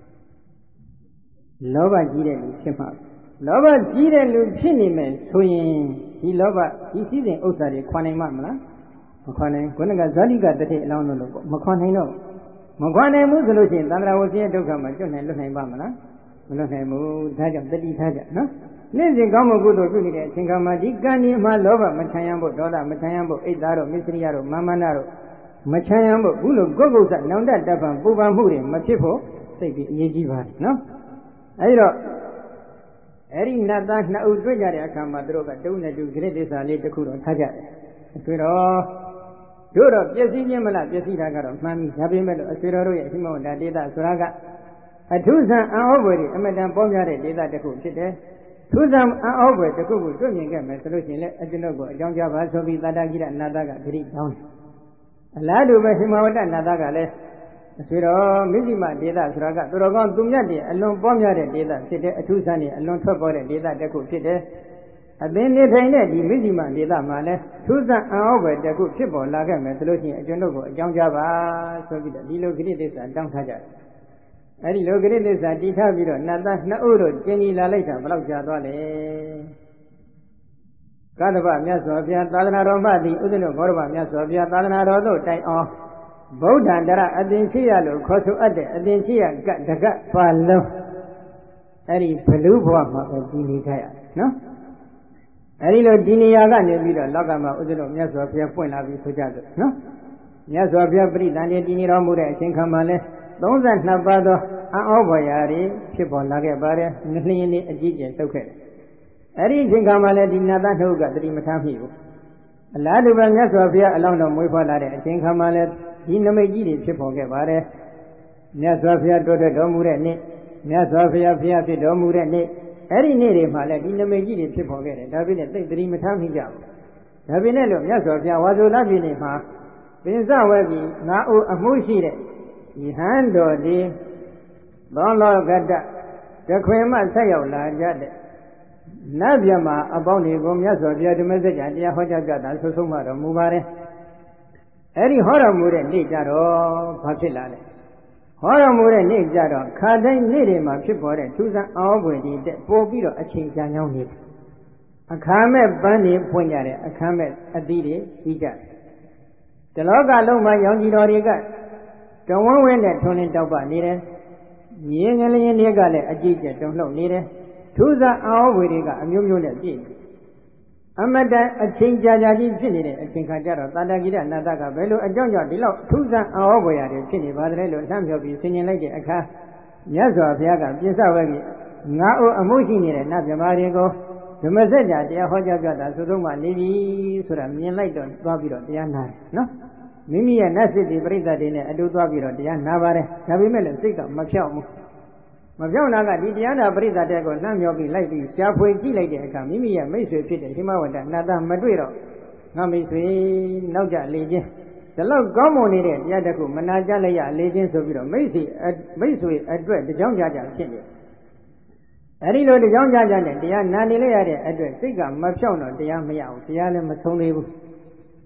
လောဘကြီးတဲ့လူဖြစ်မှာလောဘကြီးတဲ့လူဖြစ်နေမယ်ဆိုရင်ဒီလောဘဒီစည်းစိမ်ဥစ္စာတွေခွန်နိုင်မှာမလားမခွန်နိုင်ခုနကဇာတိကတတိအလောင်းလို့ပေါ့မခွန်နိုင်တော့မခွန်နိုင်ဘူးဆိုလို့ရှိရင်သန္တရာဝဆင်းရဲဒုက္ခမှာကျွတ်နိုင်လွတ်နိုင်ပါမလားမလွတ်နိုင်ဘူးဒါကြောင့်တတိထားကြနော်နေ့စဉ်ကောင်းမှုကုသိုလ်ပြုနေတဲ့အချိန်ခါမှာဒီကံဒီမှာလောဘမချမ်းရဖို့ဒေါသမချမ်းရဖို့အိတ်သားတို့မစ္စရိယတို့မာမနာတို့မချမ်းရဖို့ဘူးလို့ကိုယ်ကုသနောင်တတပံပူပန်မှုတွေမဖြစ်ဖို့သိပြီးအရေးကြီးပါတယ်နော်အဲဒီတော့အဲ့ဒီနတ်သားနှစ်ဦးတွေ့ကြတဲ့အခါမှာသူတို့ကတုံးနဲ့တူဂရိသစ္စာလေးတစ်ခုတော့ထားကြတယ်တွေ့တော့တို့တော့ပျက်စီးခြင်းမလားပျက်စီးတာကတော့မှန်ပြီဒါပေမဲ့လို့အဆွေတော်တို့ရဲ့အရှိမောဒါဒေသဆိုတာကအထုဇံအံဩဘွယ်တွေအမတန်ပေါများတဲ့ဒေသတစ်ခုဖြစ်တယ်။ထုဇံအံဩဘွယ်တစ်ခုကိုတွေ့မြင်ခဲ့မယ်ဆိုလို့ရှိရင်လည်းအကျွန်ုပ်ကိုအကြောင်းကြားပါဆိုပြီးသာတကိရနာသကဂရိတောင်းတယ်။အလားတူပဲဟိမဝတ္တနာသကလည်းအဆွေတော်မိဇိမဒေသဆိုတာကသူတော်ကောင်းသူမြတ်တွေအလွန်ပေါများတဲ့ဒေသဖြစ်တယ်။အထုဇံတွေအလွန်ထွက်ပေါ်တဲ့ဒေသတစ်ခုဖြစ်တယ်။အသင်နေထိုင်တဲ့ဒီမိဇိမဒေသမှာလည်းထုဇံအံဩဘွယ်တစ်ခုဖြစ်ပေါ်လာခဲ့မယ်ဆိုလို့ရှိရင်အကျွန်ုပ်ကိုအကြောင်းကြားပါဆိုပြီးတော့ဒီလိုဂရိသစ္စာတောင်းထားကြတယ်အဲ့ဒီလောကရိသစ္စာတည်ထားပြီးတော့နတ်သားနှစ်ဦးတို့ကျင်ကြီးလာလိုက်တာဘယ်လောက်ကြာသွားလဲကသဗ္ဗမြတ်စွာဘုရားသာသနာတော်မှသည်ဥဒ္ဒနဘောရမမြတ်စွာဘုရားသာသနာတော်သို့တိုင်အောင်ဗုဒ္ဓံတရအသင်ရှိရလို့ခေါ်ဆိုအပ်တဲ့အသင်ရှိရကတကပါလုံးအဲ့ဒီဘလူဘဝမှာပဲဒီနေကြရနော်အဲ့ဒီလိုဒီနေရာကနေပြီးတော့လောကမှာဥဒ္ဒနမြတ်စွာဘုရားပွင့်လာပြီးဆိုကြတယ်နော်မြတ်စွာဘုရားပြိတ္တန်တည်တည်နေတော်မူတဲ့အချိန်ခါမှာလဲသုံးဆယ်နှစ်ပါးသောအံ့ဩဖွယ်ရာတွေဖြစ်ပေါ်လာခဲ့ပါတယ်။နှလျင်းလေးအကြီးကျယ်တုတ်ခဲ့တယ်။အဲဒီအချိန်ခါမှာလည်းဒီနတ်သားနှုတ်ကတတိမထားမိဘူး။အလားတူပဲမြတ်စွာဘုရားအလောင်းတော်မွေးဖွားလာတဲ့အချိန်ခါမှာလည်းဒီနမိတ်ကြီးတွေဖြစ်ပေါ်ခဲ့ပါတယ်။မြတ်စွာဘုရားတိုးတက်တော်မူတဲ့နေ့မြတ်စွာဘုရားဘုရားဖြစ်တော်မူတဲ့နေ့အဲဒီနေ့တွေမှာလည်းဒီနမိတ်ကြီးတွေဖြစ်ပေါ်ခဲ့တယ်။ဒါပြင်သိတတိမထားမိကြဘူး။ဒါပြင်လည်းမြတ်စွာဘုရားဝါဆိုလပြည်နေမှာပင်စဝဲပြီးငါအိုအမှုရှိတဲ့ယဟန်တော်ဒီသောလောကတတခွင်မှဆက်ရောက်လာကြတဲ့နတ်မြတ်မှာအပေါင်းတွေကိုမြတ်စွာဘုရားဓမ္မစကြာတရားဟောကြားကြတာဆုဆုံးမှတော်မူပါတယ်။အဲဒီဟောတော်မူတဲ့နေ့ကြတော့ဘာဖြစ်လာလဲ။ဟောတော်မူတဲ့နေ့ကြတော့ခါတိုင်းနေ့တွေမှာဖြစ်ပေါ်တဲ့ထူးဆန်းအောပွင့်တွေတက်ပို့ပြီးတော့အချိန်ကြာညောင်းနေတယ်။အခါမဲ့ပန်းတွေဖွင့်ကြတယ်အခါမဲ့အသီးတွေပြီးကြတယ်။ဒီလောကလုံးမှာရောင်ကြီးတော်တွေကတဝန်းဝင်းနဲ့ထွန်းလင်းတောက်ပနေတယ်။မြေငလျင်တွေကလည်းအကြည့်ကျတုံလှုပ်နေတယ်။ထူးဆန်းအောဝေတွေကအမျိုးမျိုးနဲ့ပြည့်နေတယ်။အမတန်အချိန်ကြာကြာကြီးဖြစ်နေတဲ့အချိန်ခါကျတော့တာတကိရနာတကဘယ်လိုအကြောင်းကြောင့်ဒီလောက်ထူးဆန်းအောဝေရတယ်ဖြစ်နေပါသလဲလို့လှမ်းပြောပြီးဆင်ញင်လိုက်တဲ့အခါမြတ်စွာဘုရားကပြစ္ဆဝဲကြီးငါအိုအမှုရှိနေတဲ့နတ်မြမာတွေကိုဓမ္မစကြာတရားဟောကြားပြတာသုသုံးမှနေပြီဆိုတာမြင်လိုက်တော့သွားပြီးတော့တရားနာတယ်နော်။မိမိရဲ့နတ်စစ်တီပရိသတ်တွေနဲ့အတူသွားပြီးတော့တရားနာပါတယ်။ဒါပေမဲ့လည်းစိတ်ကမဖြောက်ဘူး။မဖြောက်တာကဒီတရားနာပရိသတ်တွေကိုနှမ်းမြောပြီးလိုက်ပြီးရှားဖွေကြည့်လိုက်တဲ့အခါမိမိရဲ့မိတ်ဆွေဖြစ်တဲ့ဟိမဝတ္တနာသမတွေ့တော့ငါမိတ်ဆွေနောက်ကြလေချင်းဒီလောက်ကောင်းမွန်နေတဲ့တရားတစ်ခုမနာကြလိုက်ရလေချင်းဆိုပြီးတော့မိတ်ဆွေမိတ်ဆွေအတွက်တကြောင်ကြကြဖြစ်တယ်။အဲဒီလိုတကြောင်ကြကြနဲ့တရားနာနေလိုက်ရတဲ့အတွက်စိတ်ကမဖြောက်တော့တရားမရဘူး။တရားလည်းမဆုံးသေးဘူး။ ဒ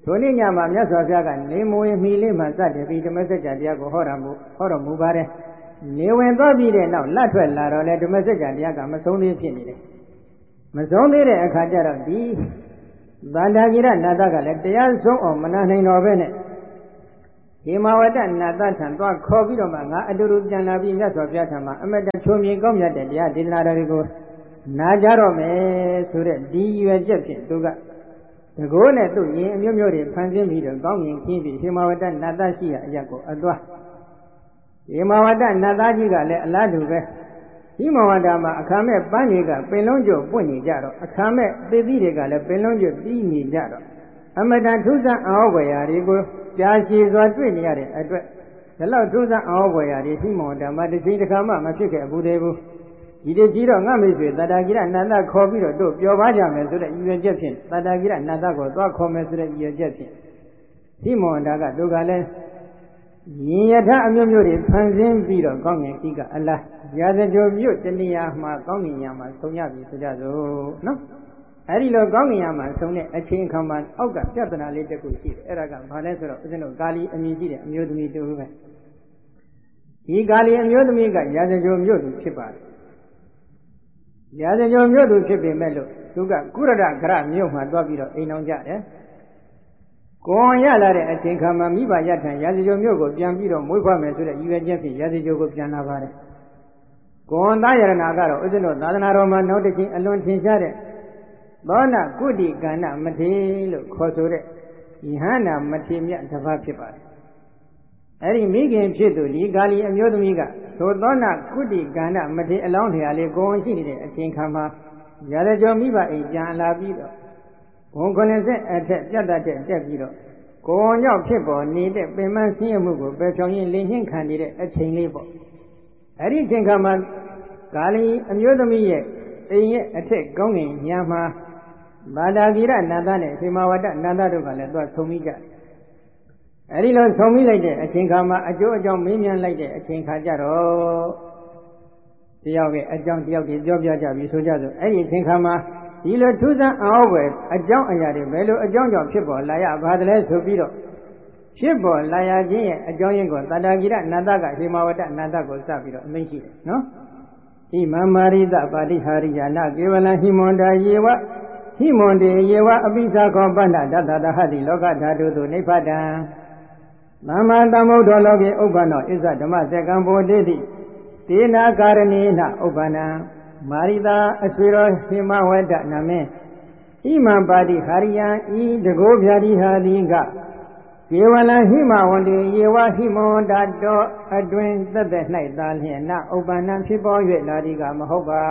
ထိုနေ့ညမှာမြတ်စွာဘုရားကနေမဝင်မီလေးမှစတဲ့ပြီးဓမ္မစကြာတရားကိုဟောတော်မူဟောတော်မူပါတယ်နေဝင်သွားပြီးတဲ့နောက်လက်ထွက်လာတော့လေဓမ္မစကြာတရားကမဆုံးသေးဖြစ်နေတယ်မဆုံးသေးတဲ့အခါကျတော့ဒီဗန္ဒာကိရနာသကလည်းတရားဆုံးအောင်မနာနိုင်တော့ပဲနဲ့ဒီမဝတ္တနာသထံသွားခေါ်ပြီးတော့မှငါအတူတူပြန်လာပြီးမြတ်စွာဘုရားထံမှာအမတ္တချုံမြေကောင်းမြတ်တဲ့တရားဒေသနာတော်တွေကိုနာကြတော့မယ်ဆိုတဲ့ဒီရွယ်ချက်ဖြင့်သူကတကိုးနဲ့သူ့ရင်အမျိုးမျိုးတွေဖန်ဆင်းပြီးတော့ကောင်းမြင်ခင်းပြီးဒီမဝတ္တနာသရှိရာအရက်ကိုအသွားဒီမဝတ္တနာသကြီးကလည်းအလားတူပဲဒီမဝတ္တမှာအခါမဲ့ပန်းတွေကပင်လုံးကျုပ်ပွင့်နေကြတော့အခါမဲ့သေသီးတွေကလည်းပင်လုံးကျုပ်ပြီးနေကြတော့အမတန်ထူးဆန်းအောဘွယ်ရာတွေကိုကြာရှည်စွာတွေ့နေရတဲ့အတွက်ဒီလောက်ထူးဆန်းအောဘွယ်ရာတွေဒီမဝတ္တမှာတစ်ချိန်တစ်ခါမှမဖြစ်ခဲ့ဘူးသေးဘူးဒီတကြီးတော့ငါမိတ်ဆွေတတ္တကိရနာသခေါ်ပြီးတော့တို့ပျော်ပါကြမယ်ဆိုတဲ့ရည်ရွယ်ချက်ဖြင့်တတ္တကိရနာသကိုသွားခေါ်မယ်ဆိုတဲ့ရည်ရွယ်ချက်ဖြင့်ဒီမဝတ္တကတို့ကလည်းရင်ယထအမျိုးမျိုးတွေဖန်ဆင်းပြီးတော့ကောင်းငင်ဤကအလားရာဇကြိုမြို့တဏှာမှာကောင်းငင်ရမှာဆုံးရပြီဆိုကြစို့နော်အဲဒီလိုကောင်းငင်ရမှာဆုံးတဲ့အချိန်ခါမှာအောက်ကပြဿနာလေးတစ်ခုရှိတယ်အဲ့ဒါကဘာလဲဆိုတော့ဦးဇင်းတို့ကာလီအမည်ရှိတဲ့အမျိုးသမီးတူပဲဒီကာလီအမျိုးသမီးကရာဇကြိုမြို့သူဖြစ်ပါတယ်ရာဇကြိုမြို့သူဖြစ်ပေမဲ့လို့သူကကုရဒဂရမြို့မှာသွားပြီးတော့အိမ်အောင်ကြတယ်ကိုယ်ရလာတဲ့အချိန်ခါမှာမိဘရထံရာဇကြိုမြို့ကိုပြန်ပြီးတော့မွေးဖွားမယ်ဆိုတဲ့ရည်ရွယ်ချက်ဖြင့်ရာဇကြိုကိုပြန်လာပါတယ်ကိုယ်သားယရဏကတော့ဦးဇင်းတို့သာသနာတော်မှာနောက်တစ်ချိန်အလွန်ထင်ရှားတဲ့သောနာကုဋ္ဌိကဏ္ဍမထေလို့ခေါ်ဆိုတဲ့ယဟန္တာမထေမြတ်တစ်ပါးဖြစ်ပါတယ်အဲ့ဒီမိခင်ဖြစ်သူဒီကာလီအမျိုးသမီးကသို့သောနာကုဋ္ဌိကဏ္ဍမထေအလောင်းတရားလေးကိုယ်ဝင်ရှိနေတဲ့အချိန်ခါမှာရာဇကြိုမိဘအိမ်ပြန်လာပြီးတော့ဘုံခုနှစ်ဆက်အထက်ပြတ်တတ်တဲ့တက်ပြီးတော့ကိုယ်ရောက်ဖြစ်ပေါ်နေတဲ့ပင်မဆင်းရဲမှုကိုပယ်ဖြောင်းရင်းလင်းနှင်းခံနေတဲ့အချိန်လေးပေါ့အဲ့ဒီအချိန်ခါမှာကာလီအမျိုးသမီးရဲ့အိမ်ရဲ့အထက်ကောင်းငင်ညာမှာဘာဒာကိရနာသနဲ့ဟိမဝတ္တနာသတို့ကလည်းသွားဆုံမိကြတယ်အဲဒီလိုဆုံမိလိုက်တဲ့အချိန်ခါမှာအကျိုးအကြောင်းမေးမြန်းလိုက်တဲ့အချိန်ခါကျတော့တယောက်ရဲ့အကြောင်းတယောက်တည်းပြောပြကြပြီဆိုကြစို့အဲ့ဒီအချိန်ခါမှာဒီလိုထူးဆန်းအောင်ပဲအကြောင်းအရာတွေဘယ်လိုအကြောင်းကြောင့်ဖြစ်ပေါ်လာရပါသလဲဆိုပြီးတော့ဖြစ်ပေါ်လာရခြင်းရဲ့အကြောင်းရင်းကိုတတ္တကိရနာသကဟိမဝတ္တနာသကိုစပြီးတော့အမိန့်ရှိတယ်နော်ဒီမမရိတပါတိဟာရိယာနကေဝလဟိမန္တာယေဝဟိမန္တေယေဝအပိသခောပန္နတတတဟတိလောကဓာတုသို့နိဗ္ဗတံသမ္မာသမ္ဗုဒ္ဓလောကေဥပ္ပန္နောဣဇဓမ္မစကံဘောတိတိတေနာကာရဏိနဥပ္ပန္နမာရိတာအဆွေတော်ဟိမဝတ္တနာမင်းဣမံပါတိဟာရိယံဤတကောဗျာတိဟာတိကကေဝလဟိမဝန္တေယေဝဟိမဝန္တတောအတွင်သက်သက်၌သာလျှင်နဥပ္ပန္နဖြစ်ပေါ်၍လာဒီကမဟုတ်ပါ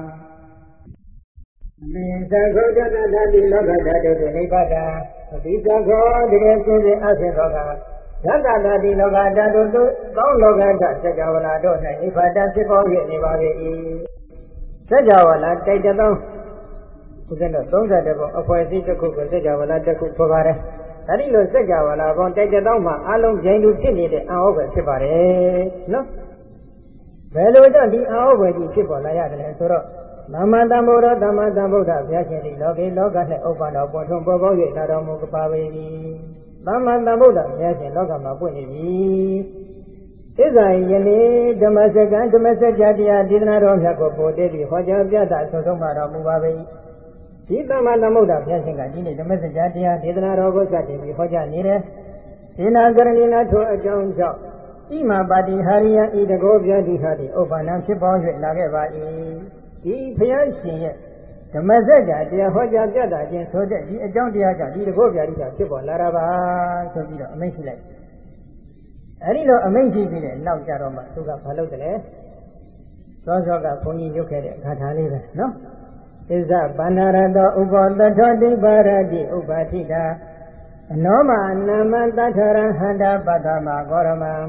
မေသဂောတတတတိလောကဓာတုနိဗ္ဗတံအတိသခောတကယ်ဆိုရင်အဆေသောကဓတတတိလောကဓာတုသို့ကောင်းလောကဓာစကြဝဠာတို့၌နိဗ္ဗတံဖြစ်ပေါ်၍နေပါ၏စကြဝဠာတိုက်တသောဦးဇင်းတို့သုံးဆယ်တပုံအဖွဲ့အစည်းတစ်ခုကိုစကြဝဠာတစ်ခုခေါ်ပါတယ်အဲဒီလိုစကြဝဠာပေါင်းတိုက်တသောမှာအလုံးဂျိန်သူဖြစ်နေတဲ့အံ့ဩပဲဖြစ်ပါတယ်နော်ဘယ်လိုတော့ဒီအံ့ဩပဲကြီးဖြစ်ပေါ်လာရတယ်လဲဆိုတော့သမ္မာသမ္ဗုဒ္ဓသမ္မာသမ္ဗုဒ္ဓဘုရားရှင်ဒီလောကေလောက၌ဥပ္ပန္နောပွင့်ထွန်းပေါ်ပေါက်၍လာတော်မူပါပေ၏သမ္မာသမ္ဗုဒ္ဓဘုရားရှင်လောကမှာပွင့်နေပြီသစ္စာယနေ့ဓမ္မစကံဓမ္မစကြာတရားဒေသနာတော်မြတ်ကိုပို့တည်ပြီးဟောကြားပြသဆုံးဆုံးပါတော်မူပါပေ၏ဒီသမ္မာသမ္ဗုဒ္ဓဘုရားရှင်ကဒီနေ့ဓမ္မစကြာတရားဒေသနာတော်ကိုစတင်ပြီးဟောကြားနေတယ်ဒေနာကရဏီနာထိုအကြောင်းကြောင့်ဣမပါတိဟာရိယံဤတကောဗျာတိဟာတိဥပ္ပန္နဖြစ်ပေါ်၍လာခဲ့ပါ၏ဒီဘုရားရှင်ရဲ့ဓမ္မစကြာတရားဟောကြားပြတာခြင်းဆိုတဲ့ဒီအကြောင်းတရားကြောင့်ဒီတကောဗျာတိကဖြစ်ပေါ်လာတာပါဆိုပြီးတော့အမိန့်ရှိလိုက်အဲဒီလိုအမိန့်ရှိပြီးတဲ့နောက်ကြတော့မှသူကဘာလုပ်တယ်လဲသောသောကဘုန်းကြီးရုပ်ခဲ့တဲ့ဂါထာလေးပဲနော်ဣဇဗန္နာရတောဥပောတထောတိပါရတိဥပါတိတာအနောမနာမတထရဟန္တာပတ္တမဂောရမံ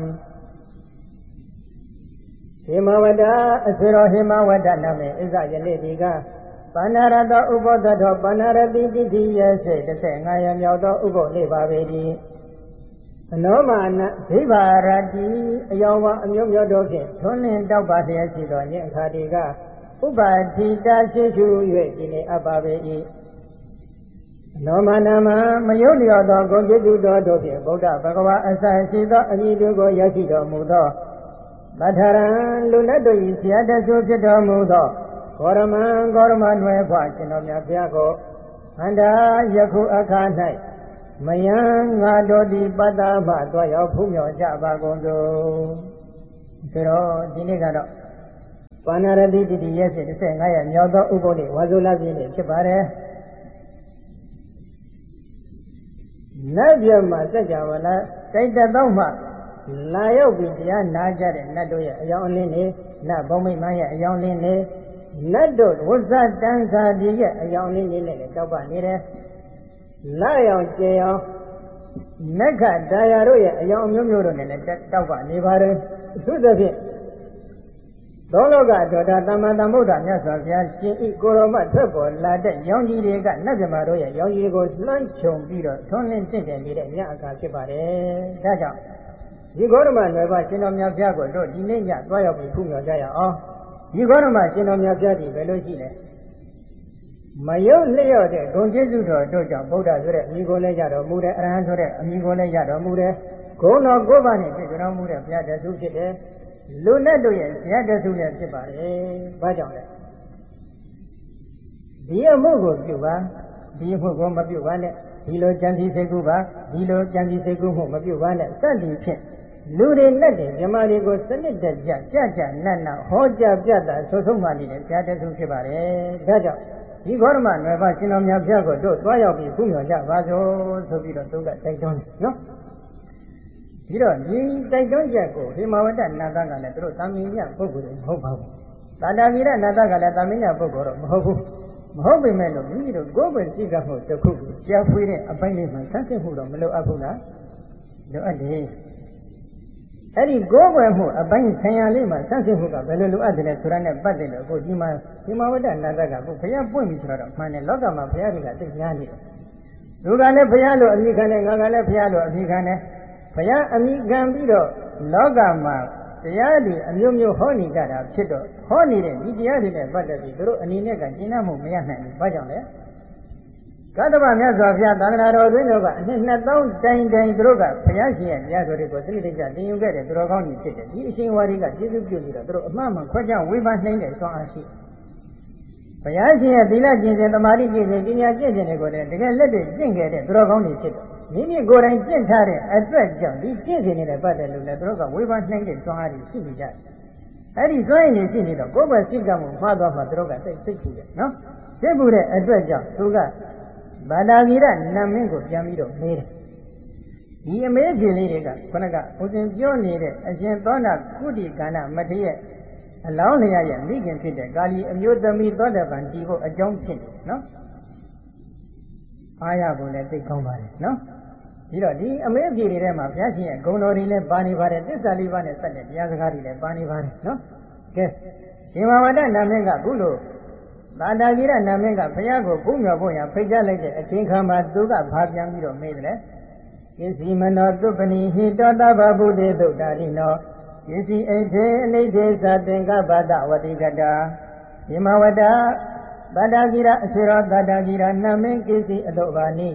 ဟိမဝတ္တအဆွေတော်ဟိမဝတ္တနာမည်ဣဇယနေ့ဒီကပန္နာရတောဥပောတထောပန္နာရတိတိတိရဲ့စေတစ်ဆက်ငါးရမြောက်သောဥပုပ်နေပါပေ၏အနောမနာဒိဗာရတိအယောဝအမျိုးမျိုးတို့ဖြင့်ထွန်းလင်းတောက်ပါလျက်ရှိသောညင်အခါဒီကဥပါတိတာရှိရှု၍ဒီနေ့အပ်ပါပေ၏လောမနာမမယုတ်လျော်သောဂုဏ်ကျေးဇူးတော်တို့ဖြင့်ဗုဒ္ဓဘဂဝါအစရှိသောအမည်တို့ကိုရရှိတော်မူသောပဋ္ဌာရံလူလက်တို့၏ဆရာတဆူဖြစ်တော်မူသောဂေါရမံဂေါရမနွယ်ဖွားရှင်တော်မြတ်ဘုရားကိုအန္တာယခုအခါ၌မယံငါတို့သည်ပတ္တမသွားရောက်ဖူးမြော်ကြပါကုန်သောဆိုတော့ဒီနေ့ကတော့ပါဏာရတိတိတိရဲ့စစ်တစ်ဆယ်ငါးရက်မြောက်သောဥပုသ်နေ့ဝါဆိုလပြည့်နေ့ဖြစ်ပါတယ်နတ်ပြမှာစัจ java လာတိုက်တသောမှလာရောက်ပြီးတရားနာကြတဲ့နတ်တို့ရဲ့အယောင်အလင်းတွေနတ်ဘုံမိမရဲ့အယောင်အလင်းတွေနတ်တို့ဝဇ္ဇတန်စာဒီရဲ့အယောင်အလင်းတွေနဲ့တောက်ပနေတယ်လာရောင်ကျေရောင်နက္ခဒါယာတို့ရဲ့အယောင်အမျိုးမျိုးတို့နဲ့လည်းတောက်ပနေပါတယ်အထူးသဖြင့်သောလောကဒေါတာသမ္မာသမ္ဗုဒ္ဓမြတ်စွာဘုရားရှင်ဤကိုရောမထွက်ပေါ်လာတဲ့ရောင်ကြီးတွေကနတ်မြမာတို့ရဲ့ရောင်ကြီးကိုလွှမ်းခြုံပြီးတော့ထွန်းလင်းတင့်တယ်နေတဲ့ညအခါဖြစ်ပါတယ်။ဒါကြောင့်ဒီဂေါရမနွယ်ပါရှင်တော်မြတ်ဘုရားကိုတို့ဒီနေ့ညသွားရောက်ပြီးဖူးမြော်ကြရအောင်။ဒီဂေါရမရှင်တော်မြတ်ဘုရားဒီဘယ်လိုရှိလဲ။မယုတ်လျော့တဲ့ဂုဏ်ကျေးဇူးတော်တို့ကြောင့်ဗုဒ္ဓဆိုတဲ့အမည်ကိုလည်းရတော်မူတယ်အရဟံဆိုတဲ့အမည်ကိုလည်းရတော်မူတယ်ဂုဏ်တော်ကိုးပါးနဲ့ပြည့်စုံတော်မူတဲ့ဘုရားတဆူဖြစ်တယ်။လူနဲ့တို့ရဲ့ဇယတဆုလည်းဖြစ်ပါတယ်။ဘာကြောင့်လဲ။ဒီအမှုကိုပြုပါဒီအမှုကိုမပြုပါနဲ့ဒီလိုကြံစည်စိတ်ကူးပါဒီလိုကြံစည်စိတ်ကူးမှုမပြုပါနဲ့စသည်ဖြင့်လူတွေနဲ့တွေမြမတွေကိုစနစ်တကျကြကြနတ်နတ်ဟောကြားပြတာဆိုဆုံးမှနေတဲ့ဇယတဆုဖြစ်ပါတယ်။ဒါကြောင့်ဒီဂေါရမနွယ်ပါရှင်တော်မြတ်ဘုရားကိုတို့သွားရောက်ပြီးဖူးမြော်ကြပါစို့ဆိုပြီးတော့သုံးကတိုက်တွန်းနော်။ဒီတော့ဒီတိုက်တွန်းချက်ကိုဟိမဝတ္တနာသကလည်းသူတို့သာမင်ညပုဂ္ဂိုလ်တွေမဟုတ်ပါဘူး။သာတာဗိရနာသကလည်းသာမင်ညပုဂ္ဂိုလ်တော့မဟုတ်ဘူး။မဟုတ်ပေမဲ့လို့မိမိတို့ကိုယ်ပဲရှိကမှုတစ်ခုကိုကြားဖွေးတဲ့အပိုင်းလေးမှဆန်းစစ်မှုတော့မလိုအပ်ဘူးလား။လိုအပ်တယ်။အဲ့ဒီကိုယ်ွယ်မှုအပိုင်းဆံရလေးမှဆန်းစစ်မှုကဘယ်လိုလိုအပ်တယ်လဲဆိုတာနဲ့ပတ်သက်လို့အခုဒီမှာဟိမဝတ္တနာသကဘုရားပွင့်ပြီဆိုတော့မှန်တယ်လောကမှာဘုရားတွေကသိများနေတယ်။လူကလည်းဘုရားလိုအမိခံတယ်ငါကလည်းဘုရားလိုအမိခံတယ်ဘုရားအမိခံပြီးတော့လောကမှာတရားတွေအမျိုးမျိုးဟောနေကြတာဖြစ်တော့ဟောနေတဲ့ဒီတရားတွေနဲ့ပတ်သက်ပြီးသူတို့အနေနဲ့ကကျင့်မှုမရနိုင်ဘူး။ဘာကြောင့်လဲ။ကတ္တဗမြတ်စွာဘုရားသံဃာတော်တွင်တို့ကအနှစ်နှစ်သောင်းတိုင်တိုင်သူတို့ကဘုရားရှင်ရဲ့တရားတော်တွေကိုသတိတကျသင်ယူခဲ့တဲ့သူတော်ကောင်းကြီးဖြစ်တယ်။ဒီအရှင်ဝါဒီကကျေးဇူးပြုပြီးတော့သူတို့အမှန်မှန်ခွဲခြားဝေဖန်နိုင်တဲ့စွမ်းအားရှိဘုရားရှင်ရဲ့သီလကျင့်စဉ်သမာဓိကျင့်စဉ်ပညာကျင့်စဉ်တွေကိုလည်းတကယ်လက်တွေ့ကျင့်ခဲ့တဲ့သူတော်ကောင်းတွေဖြစ်တယ်။မိမိကိုယ်တိုင်ကျင့်ထားတဲ့အတွက်ကြောင့်ဒီကျင့်စဉ်တွေနဲ့ပတ်သက်လို့လည်းသူတို့ကဝေဖန်နိုင်တဲ့စွမ်းအားတွေရှိနေကြတယ်။အဲဒီစွမ်းရည်တွေရှိနေတော့ကိုယ်ပဲစိတ်ကမှုမှားသွားမှသူတို့ကစိတ်စိတ်ပူတယ်နော်။စိတ်ပူတဲ့အတွက်ကြောင့်သူကဘာသာဂိရနာမင်းကိုပြန်ပြီးတော့မေးတယ်။ဒီအမေးကြီးလေးတွေကခொနကဦးဇင်ပြောနေတဲ့အရှင်သောနာကုတိကန္နမထေရအလောင်းလျာရဲ့မိခင်ဖြစ်တဲ့ကာလီအမျိုးသမီးသောတပန်ဒီဖို့အကြောင်းဖြစ်တယ်နော်အားရဖို့လည်းသိကောင်းပါတယ်နော်ဒီတော့ဒီအမေအပြေတွေထဲမှာဘုရားရှင်ရဲ့ဂုဏ်တော်တွေလည်းပါနေပါတယ်သစ္စာလေးပါးနဲ့စတဲ့တရားစကားတွေလည်းပါနေပါတယ်နော်ကဲရှင်မဝတ္တနာမင်းကခုလိုသာတာဂိရနာမင်းကဘုရားကိုဖူးမြော်ဖို့ရဖိတ်ကြားလိုက်တဲ့အချိန်ခါမှာသူကဘာပြန်ပြီးတော့မေးတယ်ကိစီမနောသုပနိဟိတောတဗ္ဗဗုတေသုတာရိနောကိစီအိထေအနိထေသသင်္ကပ္ပတဝတိကတာရှင်မဝတ္တသာတာဂိရအဆွေတော်သာတာဂိရနာမင်းကိစီအတုပါနိ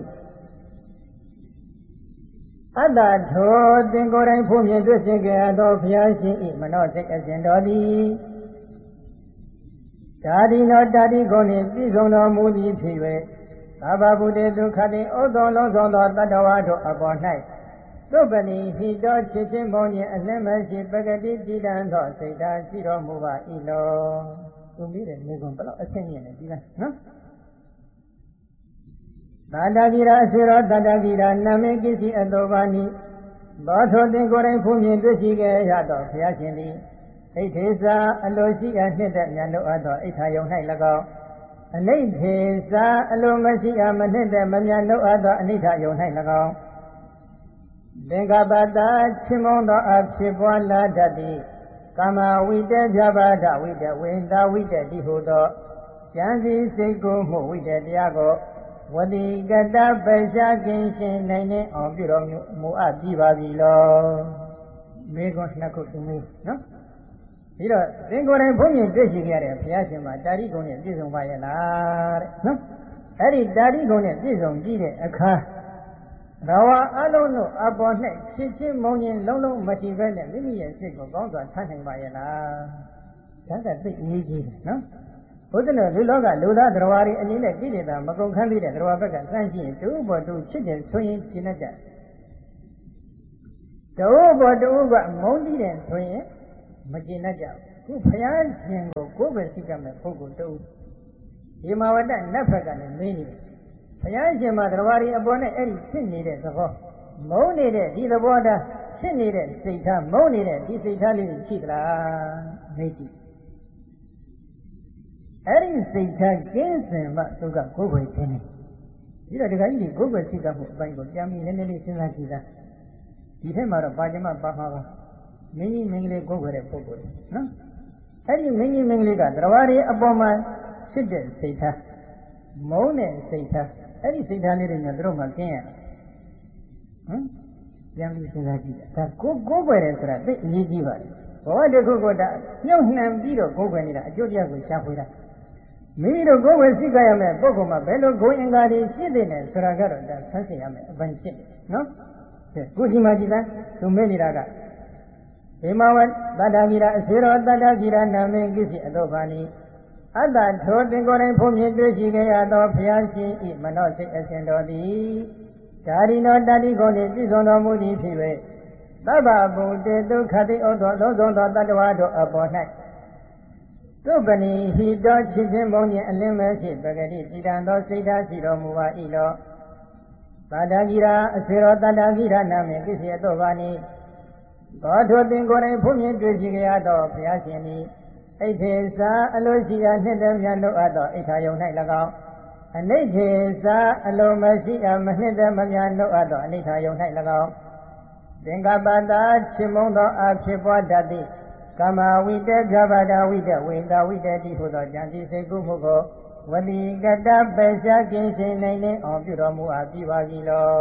အတ္တထောသင်ကိုယ်တိုင်ဖူးမြင်တွေ့ရှင်ကြသောဘုရားရှင်၏မနောစိတ်အစဉ်တော်သည်ဓာတိနောတာတိကိုနှင့်ပြည့်စုံတော်မူသည်ဖြစ်၍သဗ္ဗဗုတေဒုက္ခတိဩသောလုံးစုံသောတတ္တဝါတို့အပေါ်၌သုပနိဟိတောချစ်ချင်းမုံရင်အလင်းမရှိပဂတိတည်တံသောစိတ်ဓာတ်ရှိတော်မူပါ၏လောသူမိတဲ့နေကုန်ဘယ်လောက်အဆင့်မြင့်နေဒီလားနော်သာတာဂိရအဆွေတော်သာတာဂိရနာမေကိစီအတောပါနိဘောထောသင်ကိုယ်တိုင်ဖူးမြင်တွေ့ရှိခဲ့ရသောဘုရားရှင်သည်ဣထေသာအလိုရှိအနှစ်သက်မြတ်တို့အပ်သောဣထာယုံ၌၎င်းအနိထေသာအလိုမရှိအမနှစ်သက်မမြတ်တို့အပ်သောအနိဋ္ဌယုံ၌၎င်းသင်္ကပ္ပတာချင်မုန်းသောအဖြစ်ပွားလာတတ်သည်ကာမဝိတေပြဘာဒဝိတေဝိတာဝိတေတိဟုသောဉာဏ်စီစိတ်ကိုမှုဝိတေတရားကိုဝတိကတပိရှားကင်းရှင်းနိုင်တဲ့အောင်ပြုတော်မူအပ်ပြီးပါပြီလောမေကွန်းနှစ်ခုသူမေးနော်ပြီးတော့သင်ကိုယ်တိုင်ဘုန်းကြီးတွေ့ရှိခဲ့တဲ့ဘုရားရှင်မှာတာရိဂုဏ်နဲ့ပြည့်စုံပါရဲ့လားတဲ့နော်အဲ့ဒီတာတိကုံနဲ့ပြည့်စုံကြည့်တဲ့အခါရဝအလုံးတို့အပေါ်၌ချစ်ချင်းမုန်းခြင်းလုံးလုံးမရှိဘဲနဲ့မိမိရဲ့စိတ်ကိုကောင်းစွာထားနိုင်ပါရဲ့လားဒါကသိအရေးကြီးတယ်နော်ဘုဒ္ဓနဲ့လူလောကလူသားတရားတွေအနေနဲ့ကိလေသာမကုန်ခန်းသေးတဲ့တရားဘက်ကစမ်းကြည့်ရင်တူဘောတူချစ်တယ်ဆိုရင်ရှင်းတတ်ကြတူဘောတူကမုန်းကြည့်တယ်ဆိုရင်မရှင်းတတ်ကြခုဘုရားရှင်ကိုကိုယ်ပဲရှိကြမဲ့ပုဂ္ဂိုလ်တူဒီမဝတ္တနတ်ဘက်ကလည်းမင်းနေတယ်ဘုရားရှင်မှာတရားတွေအပေါ်နဲ့အဲ့ဒီဖြစ်နေတဲ့သဘောမုန်းနေတဲ့ဒီသဘောထားဖြစ်နေတဲ့စိတ်ထားမုန်းနေတဲ့ဒီစိတ်ထားလေးရှိသလားမေးကြည့်အဲ့ဒီစိတ်ထားကျင်းစင်မှသူကကိုယ်ပဲရှင်းနေပြီးတော့ဒီကကြီးကိုယ်ပဲရှိတတ်မှုအပိုင်းကိုပြန်ပြီးနည်းနည်းလေးစဉ်းစားကြည့်သားဒီထက်မှတော့ပါကြမပါမှာပါမင်းကြီးမင်းကလေးကိုယ်ပဲတဲ့ပုဂ္ဂိုလ်နော်အဲ့ဒီမင်းကြီးမင်းကလေးကတရားတွေအပေါ်မှာဖြစ်တဲ့စိတ်ထားမုန်းတဲ့စိတ်ထားအဲ့ဒီစိတ်ထားလေးတွေနဲ့တို့မှကျင်းရဟမ်ပြန်ပြီးစဉ်းစားကြည့်ဒါကိုကိုယ်ပဲတယ်ဆိုတာသိအရေးကြီးပါတယ်ဘဝတစ်ခုကိုဒါညှို့နှံပြီးတော့ကိုယ်ပဲနေတာအကျိုးတရားကိုရှားဖွေတာမိမိတို့ကိုယ်ပဲစိတ်ကြရမယ်ပုဂ္ဂိုလ်မှာဘယ်လိုဂုဏ်အင်္ဂါတွေရှိတဲ့လဲဆိုတာကတော့ဒါဆန်းစစ်ရမယ်အပိုင်းဖြစ်တယ်နော်ကိုရှိမှကြည်လားသူမေ့နေတာကဒီမဝတ္တတ္တဂိရအစေရောတတ္တဂိရနာမင်းကိစ္စအတောဘာနိအတ္တထိုသင်္ကိုယ်တိုင်ဖုံးမြင်တွေ့ရှိခဲ့ရသောဘုရားရှင်ဤမနောစိတ်အစဉ်တော်သည်ဒါရီနောတတိကုံနှင့်ပြည့်စုံတော်မူသည်ဖြစ်၍သဗ္ဗဗုတေဒုက္ခတိဩသောလုံးစုံသောတတ္တဝါတို့အပေါ်၌သုပနိဟိတောချစ်ခြင်းမုန်းခြင်းအလင်းမဲ့ဖြစ်ပဂတိတည်တံသောစိတ်ဓာတ်ရှိတော်မူပါ၏လောတတ္တဂိရာအစေရောတတ္တဂိရနာမင်းကိစ္စအတောဘာနိသောထိုသင်္ကိုယ်တိုင်ဖုံးမြင်တွေ့ရှိခဲ့ရသောဘုရားရှင်သည်အိဋ္ဌေသာအလိုရှိရာနှစ်တည်းမြတ်တို့အပ်သောအိဋ္ဌာယုံ၌၎င်းအနိဋ္ဌေသာအလိုမရှိရာမနှစ်တည်းမမြတ်တို့အပ်သောအနိဋ္ဌာယုံ၌၎င်းသင်္ကပ္ပတာချစ်မုန်းသောအဖြစ်ပွားတတ်သည့်ကာမဝိတ္တပြဘာဒဝိတ္တဝိန္ဒဝိတ္တတိဟုသောဉာဏ်သည်စိတ်ကူးမှုကိုဝတိကတပေရှားကင်းရှင်းနိုင်နေအောင်ပြုတော်မူအပ်ပြီပါပြီလော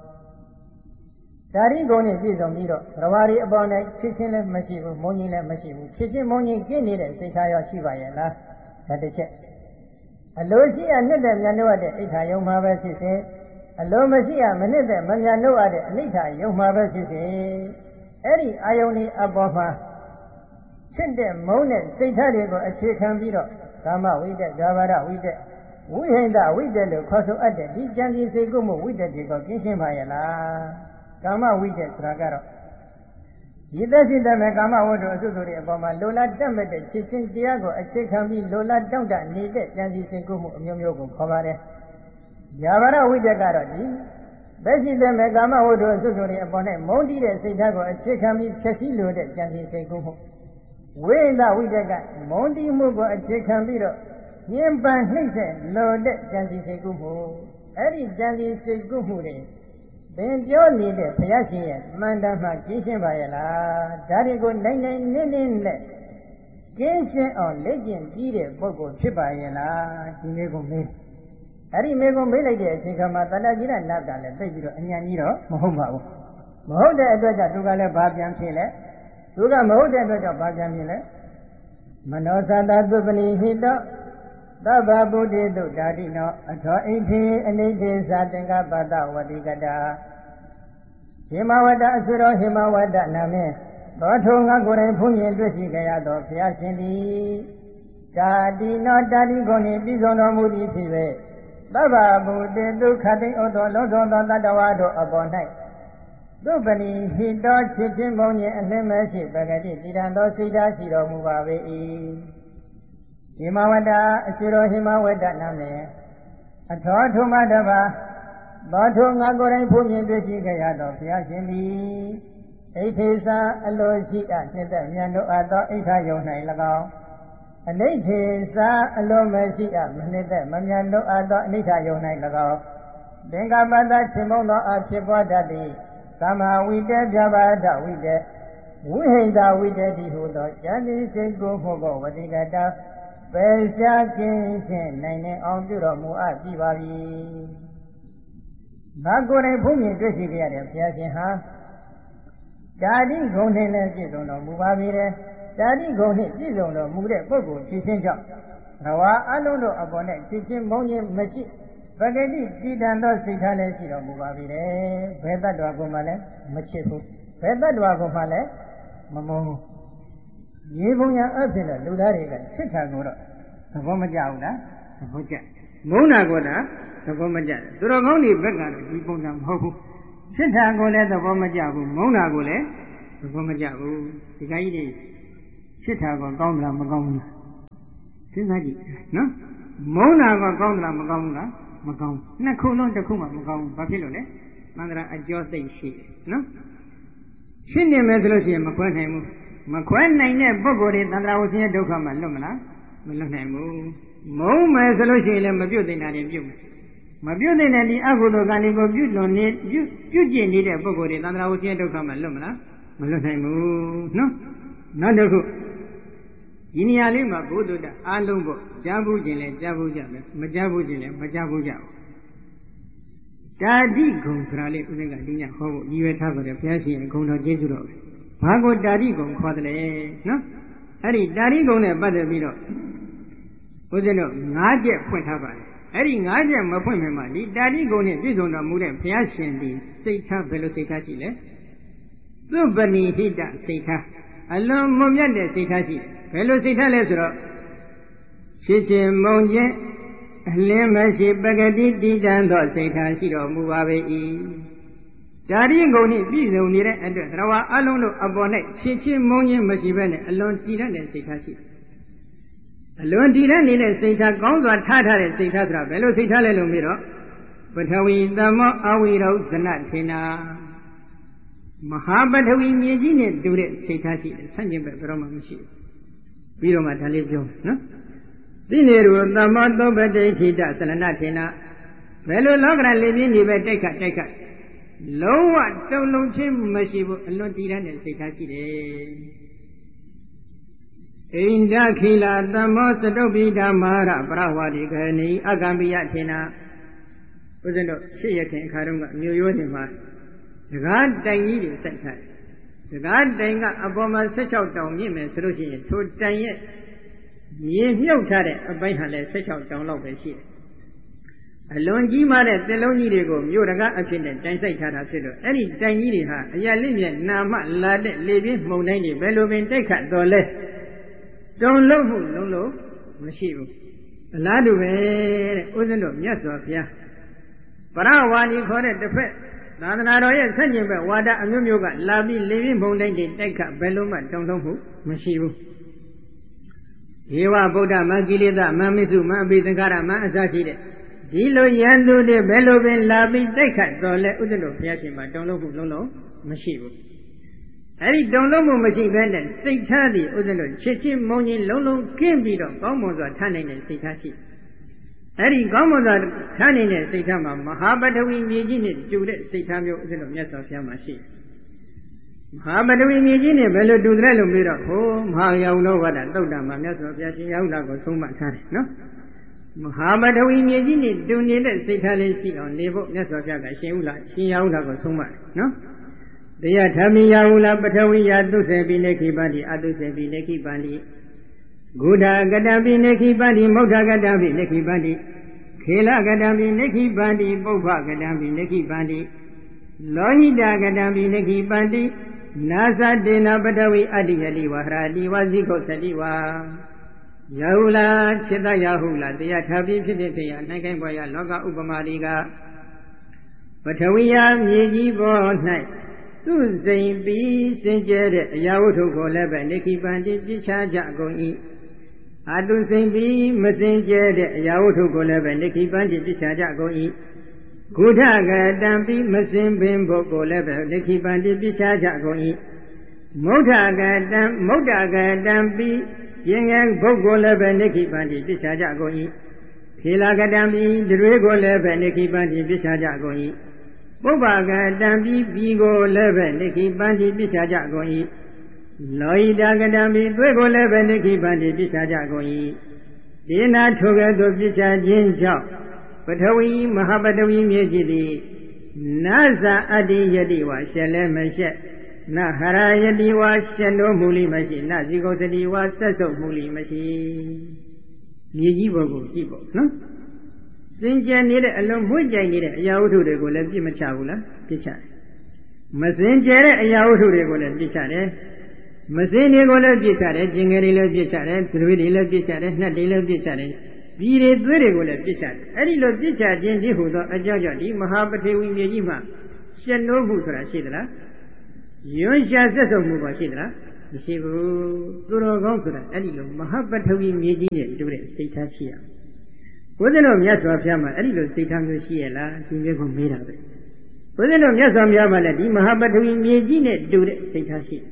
ဒါရီကုံနဲ့ပြည့်စုံပြီးတော့သဘာဝအပေါ်နဲ့ဖြစ်ချင်းလည်းမရှိဘူးမုန်းကြီးလည်းမရှိဘူးဖြစ်ချင်းမုန်းကြီးကျင့်နေတဲ့စိတ်ထားရောရှိပါရဲ့လားဒါတစ်ချက်အလိုရှိရနှစ်တဲ့မြန်လို့ရတဲ့အိဋ္ဌာယုံမှာပဲဖြစ်စေအလိုမရှိရမနှစ်တဲ့မမြန်လို့ရတဲ့အနိဋ္ဌာယုံမှာပဲဖြစ်စေအဲ့ဒီအာယုန်ဒီအပေါ်မှာဖြစ်တဲ့မုန်းတဲ့စိတ်ထားတွေကိုအခြေခံပြီးတော့ကာမဝိတ္တဇာဘာဒဝိတ္တဝိဟိန္ဒဝိတ္တလို့ခေါ်ဆိုအပ်တဲ့ဒီကြံစည်စိတ်ကူးမှုဝိတ္တတွေကိုကျင်းရှင်းပါရဲ့လားကာမဝိတ္တဆိုတာကတော့ဒီသက်ရှိတဲ့မဲ့ကာမဝတ္တအစုစုတွေအပေါ်မှာလိုလားတက်မဲ့တဲ့ချစ်ချင်းတရားကိုအခြေခံပြီးလိုလားတောင့်တနေတဲ့ကြံစည်စိတ်ကူးမှုအမျိုးမျိုးကိုခေါ်ပါတယ်။ယာဘာရဝိတ္တကတော့ဒီသက်ရှိတဲ့မဲ့ကာမဝတ္တအစုစုတွေအပေါ်နဲ့မုန်းတီးတဲ့စိတ်ဓာတ်ကိုအခြေခံပြီးဖြည့်ဆည်းလိုတဲ့ကြံစည်စိတ်ကူးမှုဝိဟိန္ဒဝိတ္တကမုန်းတီးမှုကိုအခြေခံပြီးတော့ညှဉ်းပန်းနှိမ့်ဆက်လိုတဲ့ကြံစည်စိတ်ကူးမှုအဲ့ဒီကြံစည်စိတ်ကူးမှုတွေသင်ပြောနေတဲ့ဘုရားရှင်ရဲ့မှန်တမ်းမှကျင်းရှင်းပါရဲ့လားဒါတွေကိုနိုင်နိုင်နင်းနင်းနဲ့ကျင်းရှင်းအောင်လက်ကျင့်ပြီးတဲ့ပုဂ္ဂိုလ်ဖြစ်ပါရဲ့လားဒီမေကိုမေးအဲ့ဒီမေကိုမေးလိုက်တဲ့အချိန်ခါမှာတတ္တကြီးရနတ်ကလည်းသိပြီးတော့အញ្ញံကြီးတော့မဟုတ်ပါဘူးမဟုတ်တဲ့အတွက်ကြောင့်သူကလည်းဘာပြန်ဖြစ်လဲသူကမဟုတ်တဲ့အတွက်ကြောင့်ဘာပြန်ဖြစ်လဲမနောသတ္တသုပနိဟိတောသဗ္ဗဗုဒ္ဓေတုဓာတိနောအထောအိဋ္ဌိအနိဋ္ဌေသာသင်္ကပ္ပတဝတိကတာဟိမဝတ္တအစွရောဟိမဝတ္တနာမင်းသောထုံငါကိုယ်တိုင်ဖုံးမြင်တွေ့ရှိကြရသောဘုရားရှင်သည်ဓာတိနောဓာတိကိုနှင့်ပြည့်စုံတော်မူသည်ဖြစ်၍သဗ္ဗဗုဒ္ဓေတုခတိဩသောလုံးစုံသောတတ္တဝါတို့အပေါ်၌သုပနိဟိတောချစ်ခြင်းမုန်းခြင်းအလင်းမဲ့ရှိပဂတိတည်တံသောစိတ်ဓာတ်ရှိတော်မူပါ၏ဟိမဝတ္တအစွရောဟိမဝတ္တနာမင်းအထောထုမတပါသောထုငါကိုယ်တိုင်ဖုံးမြင်တွေ့ရှိကြရသောဘုရားရှင်သည်အိဋ္ဌေသာအလိုရှိအပ်နှစ်သက်မြတ်တို့အပ်သောအိဋ္ဌာယုံ၌၎င်းအနိဋ္ဌေသာအလိုမရှိအပ်မနှစ်သက်မမြတ်တို့အပ်သောအနိဋ္ဌာယုံ၌၎င်းသင်္ကပ္ပတချေမုံသောအဖြစ်ပွားတတ်သည်ကာမဝိတ္တပြဘာဒဝိတ္တဝိဟိန္ဒဝိတ္တတိဟုသောဉာဏ်သည်စိတ်ကိုမှုကိုဝတိကတာပေရှားကင်းရှင်းနိုင်နေအောင်ပြုတော်မူအပ်ပြီပါပြီ။ငါကိုယ်တိုင်ဘုန်းကြီးတွေ့ရှိကြရတဲ့ဘုရားရှင်ဟာဓာတိဂုဏ်နဲ့လည်းပြည့်စုံတော်မူပါပြီတဲ့။ဓာတိဂုဏ်နဲ့ပြည့်စုံတော်မူတဲ့ပုဂ္ဂိုလ်ဖြစ်ခြင်းကြောင့်ဘဝအလုံးတို့အပေါ်နဲ့ချစ်ချင်းမုန်းခြင်းမရှိပဂတိတည်တံသောစိတ်ထားလည်းရှိတော်မူပါပြီလေဘယ်တတ္တဝါကိုမှလည်းမချစ်ဘူးဘယ်တတ္တဝါကိုမှလည်းမမုန်းဘူးရေပုံရအဖြစ်တော့လူသားတွေကချစ်တာကိုတော့သဘောမကျဘူးလားသဘောကျမုန်းတာကိုတော့သဘောမကျသူတော်ကောင်းတွေဘက်ကတော့ဒီပုံစံမဟုတ်ဘူးချစ်တာကိုလည်းသဘောမကျဘူးမုန်းတာကိုလည်းသဘောမကျဘူးဒီကကြီးတွေချစ်တာကိုကောင်းသလားမကောင်းဘူးလားစဉ်းစားကြည့်နော်မုန်းတာကကောင်းသလားမကောင်းဘူးလားမကောင်းနှစ်ခုလုံးတစ်ခုမှမကောင်းဘူးဘာဖြစ်လို့လဲမန္တရာအကျော်စိတ်ရှိတယ်နော်ရှင်းနေမယ်ဆိုလို့ရှိရင်မခွဲနိုင်ဘူးမခွဲနိုင်တဲ့ပုဂ္ဂိုလ်တွေသန္တရာဝဆင်းရဲဒုက္ခမှလွတ်မလားမလွတ်နိုင်ဘူးမုန်းမယ်ဆိုလို့ရှိရင်လည်းမပြုတ်သိတာတွေပြုတ်မပြုတ်သိတဲ့ဒီအကုသိုလ်ကံတွေကိုပြုတ်လွန်နေပြုတ်ပြုတ်ကျင်နေတဲ့ပုဂ္ဂိုလ်တွေသန္တရာဝဆင်းရဲဒုက္ခမှလွတ်မလားမလွတ်နိုင်ဘူးနော်နောက်တစ်ခုဒီနေရာလေးမှာဘုဒ္ဓတအားလုံးပေါ့ကြားဘူးခြင်းလဲကြားဘူးကြမယ်မကြားဘူးခြင်းလဲမကြားဘူးကြဘူးတာတိဂုံဆိုတာလေးဦးဇင်းကဒီညဟောဖို့ရည်ရွယ်ထားကြတယ်ဘုရားရှင်ဂုံတော်ကျေးဇူးတော်ဘာကိုတာတိဂုံခေါ်တယ်လဲနော်အဲ့ဒီတာတိဂုံနဲ့ပတ်သက်ပြီးတော့ဦးဇင်းတို့၅ချက်ဖွင့်ထားပါတယ်အဲ့ဒီ၅ချက်မဖွင့်မှဒီတာတိဂုံနဲ့ပြည့်စုံတော်မူတဲ့ဘုရားရှင်ဒီစိတ်ထားဘယ်လိုစိတ်ထားရှိလဲသုပနိဟိတစိတ်ထားအလွန်မွန်မြတ်တဲ့စိတ်ထားရှိဘယ်လိုစိတ်ထားလဲဆိုတော့ရှင်းချင်းမုံချင်းအလင်းမရှိပဂတိတည်တံသောစိတ်ထားရှိတော်မူပါပေ၏ဓာတိဂုဏ်နှင့်ပြည့်စုံနေတဲ့အတွက်သရဝအလုံးတို့အပေါ်၌ရှင်းချင်းမုံချင်းမရှိဘဲနဲ့အလွန်တည်တတ်တဲ့စိတ်ထားရှိအလွန်တည်တတ်နေတဲ့စိတ်ထားကောင်းစွာထားထားတဲ့စိတ်ထားဆိုတာဘယ်လိုစိတ်ထားလဲလို့ပြီးတော့ပထဝီသမ္မောအဝိရောဇနထေနာမဟာပထဝီမြေကြီးနဲ့တူတဲ့စိတ်ထားရှိတယ်ဆန့်ကျင်ဘက်ဘယ်တော့မှမရှိဘူးပြီးတော့မှဒါလေးပြောနော်သိနေရသမ္မောသောပတိဋ္ဌိတသလနထေနာဘယ်လိုလောကရလေးပြင်းနေပဲတိုက်ခတ်တိုက်ခတ်လုံးဝတုံလုံးချင်းမရှိဘူးအလွန်တည်တတ်တဲ့စိတ်ထားရှိတယ်အိန္ဒခိလာသမ္မောစတုပိဓမ္မာရပရဝါဒီကဏီအကံပိယထေနာဦးဇင်းတို့ရှေ့ရခင်အခါတုန်းကမြို့ရိုးနေမှာဒကာတိုင်ကြီးတွေစိုက်ထားတယ်ဒကာတိုင်ကအပေါ်မှာ၁၆တောင်မြင့်မယ်ဆိုလို့ရှိရင်ထိုတိုင်ရဲ့မြေမြုပ်ထားတဲ့အပိုင်းဟာလည်း၁၆တောင်လောက်ပဲရှိတယ်အလွန်ကြီးမားတဲ့သင်လုံးကြီးတွေကိုမြို့ဒကာအဖြစ်နဲ့တိုင်စိုက်ထားတာဖြစ်လို့အဲ့ဒီတိုင်ကြီးတွေဟာအရာလိမ့်မြနာမလာတဲ့လေပြင်းမှုန်တိုင်းတွေဘယ်လိုပင်တိုက်ခတ်တော်လဲတုံလုံးမှုလုံးလုံးမရှိဘူးအလားတူပဲတဲ့ဦးဇင်းတို့မြတ်စွာဘုရားပရဝါဒီခေါ်တဲ့တစ်ဖက်သာသနာတော်ရဲ့ဆန့်ကျင်ဘက်ဝါဒအမျိုးမျိုးကလာပြီးလေပြင်းမှုန်တိုင်းတွေတိုက်ခတ်ဘယ်လိုမှတုံလုံးမှုမရှိဘူးဧဝဗုဒ္ဓမကိလေသာမမစ္စုမအပိသင်္ခါရမအစရှိတဲ့ဒီလိုရန်သူတွေဘယ်လိုပင်လာပြီးတိုက်ခတ်တော်လဲဥဒ္ဒလို့ဘုရားရှင်မှာတုံလုံးမှုလုံးလုံးမရှိဘူးအဲ့ဒီတုံလုံးမှုမရှိဘဲနဲ့စိတ်ထားသည်ဥဒ္ဒလို့ချစ်ချင်းမုန်းချင်းလုံးလုံးကင်းပြီးတော့ကောင်းမွန်စွာထားနိုင်တဲ့စိတ်ထားရှိအဲ့ဒီကောင်းမွန်စွာထားနိုင်တဲ့စိတ်ထားမှာမဟာပထဝီမြေကြီးနဲ့တူတဲ့စိတ်ထားမျိုးဥဒ္ဒလို့မြတ်စွာဘုရားမှာရှိမဟာပထဝီမြေကြီးနဲ့ဘယ်လိုတူတယ်လို့ပြီးတော့ဟိုမဟာယဝနောဝဒသုတ်တံမှာမြတ်စွာဘုရားရှင်ယဝနာကိုဆုံးမထားတယ်နော်မဟာပထဝီမြေကြီးနဲ့တူနေတဲ့စိတ်ထားလေးရှိအောင်နေဖို့မြတ်စွာဘုရားကရှင်ဥလာရှင်ယဝနာကိုဆုံးမတယ်နော်တရားဓမ္မိယဝလာပထဝီယသုစေပိနေခိပန္တိအသုစေပိနေခိပန္တိဂုဓကတံပိနေခိပန္တိမௌဒကတံပိနေခိပန္တိခေလကတံပိနေခိပန္တိပုပ္ပကတံပိနေခိပန္တိလောဟိတကတံပိနေခိပန္တိနာသတေနပထဝီအတ္တိယတိဝဟရတိဝဇိကုသတိဝါယဟုလာจิตယဟုလာတရားထားပြီးဖြစ်တဲ့တရားနိုင်ကိုင်းပေါ်ရလောကဥပမာတွေကပထဝီယမြေကြီးပေါ်၌သူစိမ်ပြီးစင်ကြဲတဲ့အရာဝတ္ထုကိုလည်းပဲနေခိပန္တိပြစ်ချကြကုန်၏အတုစိမ်ပြီးမစင်ကြဲတဲ့အရာဝတ္ထုကိုလည်းပဲနေခိပန္တိပြစ်ချကြကုန်၏ဂုဓကတံပြီးမစင်ပင်ဖို့ကိုလည်းပဲနေခိပန္တိပြစ်ချကြကုန်၏မௌဒကတံမௌဒကတံပြီးရင်ငယ်ဘုတ်ကိုလည်းပဲနေခိပန္တိပြစ်ချကြကုန်၏ခေလာကတံပြီးတွေကိုလည်းပဲနေခိပန္တိပြစ်ချကြကုန်၏ပုပ္ပကတံပြီးပြီးကိုလည်းပဲနေခိပန္တိပြစ်ချကြကုန်၏လောဟိတကတံပြီးသွေးကိုလည်းပဲနေခိပန္တိပြစ်ချကြကုန်၏ဒီနာထိုကဲ့သို့ပြစ်ချခြင်းကြောင့်ပထဝီမဟာပထဝီမြေကြီးသည်နာဇာအတ္တိယတိဝါရှက်လဲမရှက်နဟရယတိဝါရှက်လို့မူလိမရှိနဇိကုသတိဝါဆက်ဆုပ်မူလိမရှိမြေကြီးဘောကိုကြည့်ပေါ့နော်စင်ကြယ်နေတဲ့အလွန်မွေ့ကြိုင်နေတဲ့အရာဝတ္ထုတွေကိုလည်းပြစ်မချဘူးလားပြစ်ချတယ်မစင်ကြယ်တဲ့အရာဝတ္ထုတွေကိုလည်းပြစ်ချတယ်မစင်တွေကိုလည်းပြစ်ချတယ်ကျင်ငယ်တွေလည်းပြစ်ချတယ်သရွေတွေလည်းပြစ်ချတယ်နှက်တွေလည်းပြစ်ချတယ်ပြည်တွေသွေးတွေကိုလည်းပြစ်ချတယ်အဲ့ဒီလိုပြစ်ချခြင်းဒီဟူသောအကြောင်းကြောင့်ဒီမဟာပထေဝီမြေကြီးမှာရှင်းလို့မှုဆိုတာရှိသလားယွန်းရှာဆက်စုံမှုပါရှိသလားမရှိဘူးသူတော်ကောင်းဆိုတာအဲ့ဒီလိုမဟာပထဝီမြေကြီးနဲ့တူတဲ့စိတ်ထားရှိရဘုရားတော်မြတ်စွာဘုရားမှာအဲ့ဒီလိုစိတ်ထားမျိုးရှိရလားဒီမျိုးကိုမေးတာပဲဘုရားတော်မြတ်စွာဘုရားမှာလည်းဒီမဟာပထဝီမြေကြီးနဲ့တူတဲ့စိတ်ထားရှိ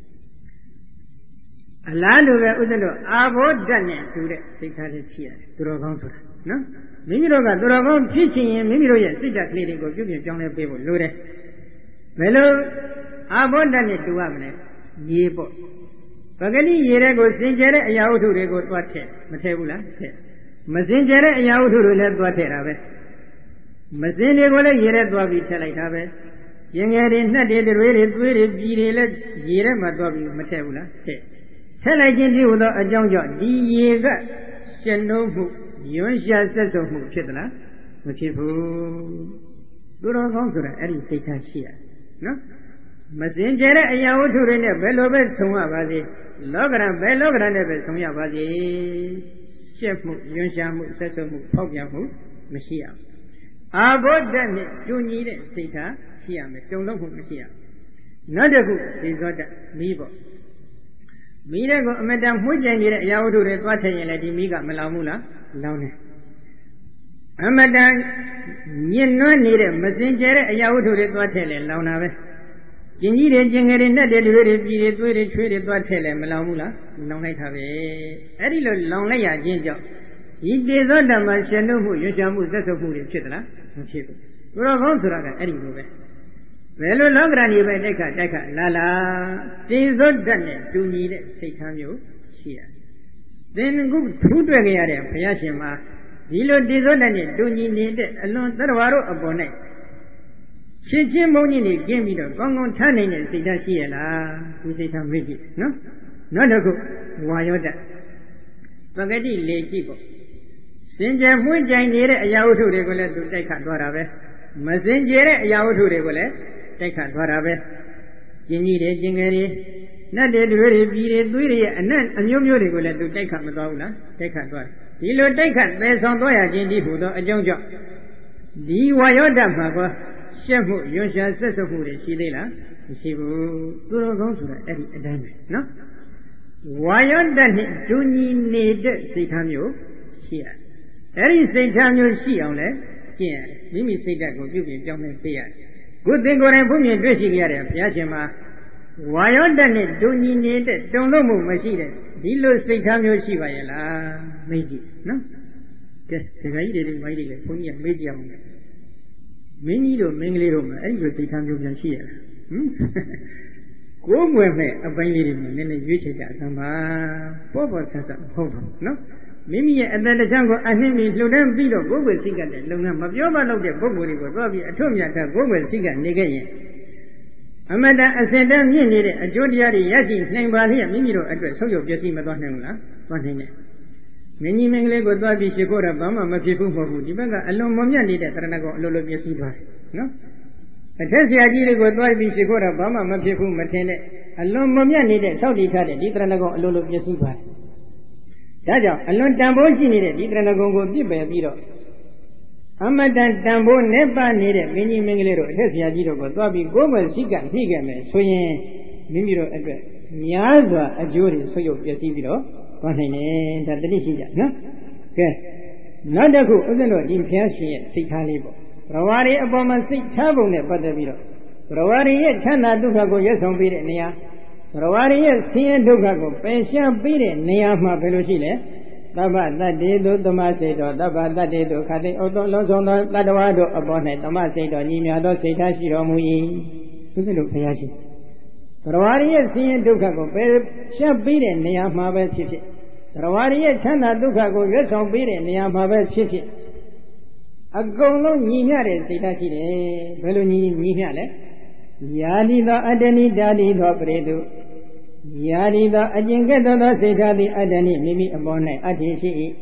အလားတူပဲဥစ္စတော်အာဘောဓာတ်နဲ့တူတဲ့စိတ်ထားလေးရှိရတယ်သူတော်ကောင်းဆိုတာနော်မိမိတို့ကသူတော်ကောင်းဖြစ်ချင်ရင်မိမိတို့ရဲ့စိတ်ဓာတ်ကလေးတွေကိုပြုပြင်ပြောင်းလဲပေးဖို့လိုတယ်ဘယ်လိုအာဘောဓာတ်နဲ့တူရမလဲရေပေါ့ပဂတိရေတဲ့ကိုစင်ကြယ်တဲ့အရာဝတ္ထုတွေကိုသွားထည့်မထည့်ဘူးလားထည့်မစင်ကြယ်တဲ့အရာဝတ္ထုတွေလည်းသွားထည့်တာပဲမစင်တွေကိုလည်းရေထဲသွားပြီးထည့်လိုက်တာပဲရင်ငယ်တွေနှက်တွေတွေတွေသွေးတွေပြည်တွေလည်းရေထဲမှာသွားပြီးမထည့်ဘူးလားထည့်ထည့်လိုက်ခြင်းဒီဟူသောအကြောင်းကြောင့်ဒီရေကရှင်နှုံးမှုယွန်းရှာဆက်စုံမှုဖြစ်သလားမဖြစ်ဘူးသူတော်ကောင်းဆိုတာအဲ့ဒီစိတ်ထားရှိရနော်မစင်ကြဲတဲ့အရာဝတ္ထုတွေနဲ့ဘယ်လိုပဲဆုံရပါစေလောကရန်ဘယ်လောကရန်နဲ့ပဲဆုံရပါစေရှက်မှုယွန်းရှာမှုဆက်စုံမှုဖောက်ပြန်မှုမရှိရအာဘောဓာတ်နဲ့တူညီတဲ့စိတ်ထားရှိရမယ်ကြုံလုံးမှုမရှိရနောက်တစ်ခုဒီဇောတမီးပေါ့မီးတဲ့ကိုအမတန်မှုကြိုင်နေတဲ့အရာဝတ္ထုတွေသွားထည့်ရင်လည်းဒီမီးကမလောင်ဘူးလားလောင်တယ်အမတန်ညှဉ်းနှွမ်းနေတဲ့မစင်ကြဲတဲ့အရာဝတ္ထုတွေသွားထည့်လဲလောင်တာပဲကျင်ကြီးတွေကျင်ငယ်တွေနှက်တွေတွေတွေပြည်တွေသွေးတွေချွေးတွေသွားထည့်လဲမလောင်ဘူးလားလောင်လိုက်တာပဲအဲ့ဒီလိုလောင်လိုက်ရခြင်းကြောင့်ဒီတေဇောဓမ္မရှင်တို့မှုရွှေချမှုသက်ဆုပ်မှုတွေဖြစ်သလားမဖြစ်ဘူးသူတော်ကောင်းဆိုတာကအဲ့ဒီလိုပဲဘယ်လိုလောကရဏီပဲတိုက်ခတ်တိုက်ခတ်လာလာတေဇောဓာတ်နဲ့တူညီတဲ့စိတ်ထားမျိုးရှိရတယ်သင်ခုထူးတွေ့ကြရတဲ့ဘုရားရှင်မှာဒီလိုတေဇောဓာတ်နဲ့တူညီနေတဲ့အလွန်သတ္တဝါတို့အပေါ်၌ရှင်းချင်းမုန်းကြီးနေကျင်းပြီးတော့ကောင်းကောင်းထားနိုင်တဲ့စိတ်ဓာတ်ရှိရလားဒီစိတ်ဓာတ်မေ့ကြည့်နော်နောက်တစ်ခုဝါယောဓာတ်ပဂတိလေကြည့်ပေါ့စင်ကြယ်မှုကြိုင်နေတဲ့အရာဝတ္ထုတွေကိုလည်းသူတိုက်ခတ်သွားတာပဲမစင်ကြယ်တဲ့အရာဝတ္ထုတွေကိုလည်းတိုက်ခတ်သွားတာပဲကျင်ကြီးတွေကျင်ငယ်တွေနှက်တွေတွေတွေပြည်တွေသွေးတွေရဲ့အနက်အမျိုးမျိုးတွေကိုလည်းသူတိုက်ခတ်မသွားဘူးလားတိုက်ခတ်သွားဒီလိုတိုက်ခတ်သယ်ဆောင်သွားရခြင်းဒီဟူသောအကြောင်းကြောင့်ဒီဝါယောဓာတ်မှာကရှက်မှုယွန်းရှာဆက်စုပ်မှုတွေရှိသေးလားမရှိဘူးသူတော်ကောင်းဆိုတာအဲ့ဒီအတိုင်းပဲနော်ဝါယောဓာတ်နဲ့ဒုညီနေတဲ့စိတ်ထားမျိုးရှိရအဲ့ဒီစိတ်ထားမျိုးရှိအောင်လဲကျင့်ရတယ်မိမိစိတ်ဓာတ်ကိုပြုပြင်ပြောင်းလဲပေးရတယ်ခုသင်ကိုယ်တိုင်ဘုမြင်တွေ့ရှိကြရတဲ့ဘုရားရှင်မှာဝါယောဓာတ်နဲ့ဒုညီနေတဲ့တုံ့လို့မှုမရှိတဲ့ဒီလိုစိတ်ထားမျိုးရှိပါရဲ့လားမေးကြည့်နော်ကဲဒကာကြီးတွေမိုင်းတွေလည်းဘုန်းကြီးကမေးကြအောင်မင်းကြီးတို့မင်းကလေးတို့မှာအဲ့ဒီလိုစိတ်ထားမျိုးပြန်ရှိရလားဟမ်ကိုယ်ွယ်မဲ့အပိုင်းလေးတွေမှာနည်းနည်းရွေးချယ်ကြအစမ်းပါပေါ့ပေါ့ဆဆမဟုတ်ဘူးနော်မိမိရဲ့အတ္တတရားကိုအနှင်းပြီးလှုပ်တန်းပြီးတော့ကိုယ်ွယ်စိတ်ကတဲ့လုံငန်းမပြောမလို့တဲ့ပုဂ္ဂိုလ်တွေကိုသွားပြီးအထွတ်မြတ်ကကိုယ်ွယ်စိတ်ကနေခဲ့ရင်အမတန်အစင်တန်းမြင့်နေတဲ့အကျိုးတရားတွေရရှိနိုင်ပါလျက်မိမိတို့အတွက်ဆုံးယုတ်ပြည့်စည်မသွားနိုင်ဘူးလားသွားနိုင်တယ်မင်းကြီးမင်းကလေးကိုသွားပြီးရှိခိုးတာဘာမှမဖြစ်ဘူးမဟုတ်ဘူးဒီဘက်ကအလွန်မမြတ်နေတဲ့တရဏဂုံအလိုလိုပြည့်စည်သွားတယ်နော်အထက်ဆရာကြီးတွေကိုသွားပြီးရှိခိုးတာဘာမှမဖြစ်ဘူးမထင်နဲ့အလွန်မမြတ်နေတဲ့သောက်တည်ထားတဲ့ဒီတရဏဂုံအလိုလိုပြည့်စည်သွားတယ်ဒါကြောင့်အလွန်တန်ဖိုးရှိနေတဲ့ဒီတရဏဂုံကိုပြစ်ပယ်ပြီးတော့အမတန်တန်ဖိုးနဲ့ပါနေတဲ့မင်းကြီးမင်းကလေးတို့အထက်ဆရာကြီးတို့ကိုသွားပြီးကိုယ်ပဲစိတ်ကနှိခဲ့မယ်ဆိုရင်မိမိတို့အတွက်များစွာအကျိုးတွေဆွေးရုပ်ပြည့်စည်ပြီးတော့သွားနိုင်တယ်ဒါတတိရှိကြနော်ကဲနောက်တစ်ခုဥစဉ်တို့ဒီဘုရားရှင်ရဲ့စိတ်ထားလေးပေါ့ဘဝရီအပေါ်မှာစိတ်ထားပုံနဲ့ပတ်သက်ပြီးတော့ဘဝရီရဲ့ချမ်းသာဒုက္ခကိုရွတ်ဆောင်ပေးတဲ့နေရာဘဝရီရဲ့ဆင်းရဲဒုက္ခကိုပယ်ရှားပေးတဲ့နေရာမှာဘယ်လိုရှိလဲသဗ္ဗတတ္တေတုသမစိတ်တော်သဗ္ဗတတ္တေတုခတိဩသောလုံးစုံသောတတ္တဝါတို့အပေါ်၌သမစိတ်တော်ညီမြသောစိတ်ထားရှိတော်မူ၏ဥစဉ်တို့ဘုရားရှင်ဘဝရီရဲ့ဆင်းရဲဒုက္ခကိုပယ်ရှားပေးတဲ့နေရာမှာပဲဖြစ်ဖြစ်သရဝရရဲ့ချမ်းသာဒုက္ခကိုရွတ်ဆောင်ပေးတဲ့နေရာမှာပဲဖြစ်ဖြစ်အကုန်လုံးညီမျှတဲ့စိတ်ဓာတ်ရှိတယ်ဘယ်လိုညီညီမျှလဲယာတိသောအတ္တနိဓာတိသောပရိတုယာတိသောအကျင့်ကဲ့သို့သောစိတ်ဓာတ်သည်အတ္တနိမိမိအပေါ်၌အတ္တိရှိ၏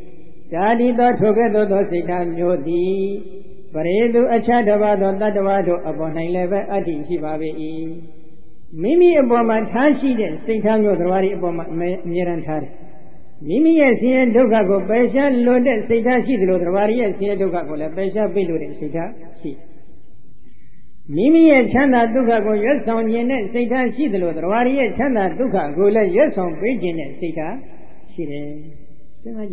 ဒါဒီသောထိုကဲ့သို့သောစိတ်ထားမျိုးသည်ပရိသူအခြားတစ်ပါးသောတတ္တဝါတို့အပေါ်၌လည်းပဲအတ္တိရှိပါပေ၏မိမိအပေါ်မှာထားရှိတဲ့စိတ်ထားမျိုးသဘာဝအပေါ်မှာအမြဲတမ်းထားတယ်မိမိရဲ့ဆင်းရဲဒုက္ခကိုပယ်ရှားလွတ်တဲ့စိတ်ထားရှိသလိုသဘာဝရဲ့ဆင်းရဲဒုက္ခကိုလည်းပယ်ရှားပိတ်လို့တဲ့စိတ်ထားရှိမိမိရဲ့ချမ်းသာဒုက္ခကိုရွတ်ဆောင်ခြင်းနဲ့စိတ်ထားရှိသလိုသဘာဝရဲ့ချမ်းသာဒုက္ခကိုလည်းရွတ်ဆောင်ပေးခြင်းနဲ့စိတ်ထားရှိတယ်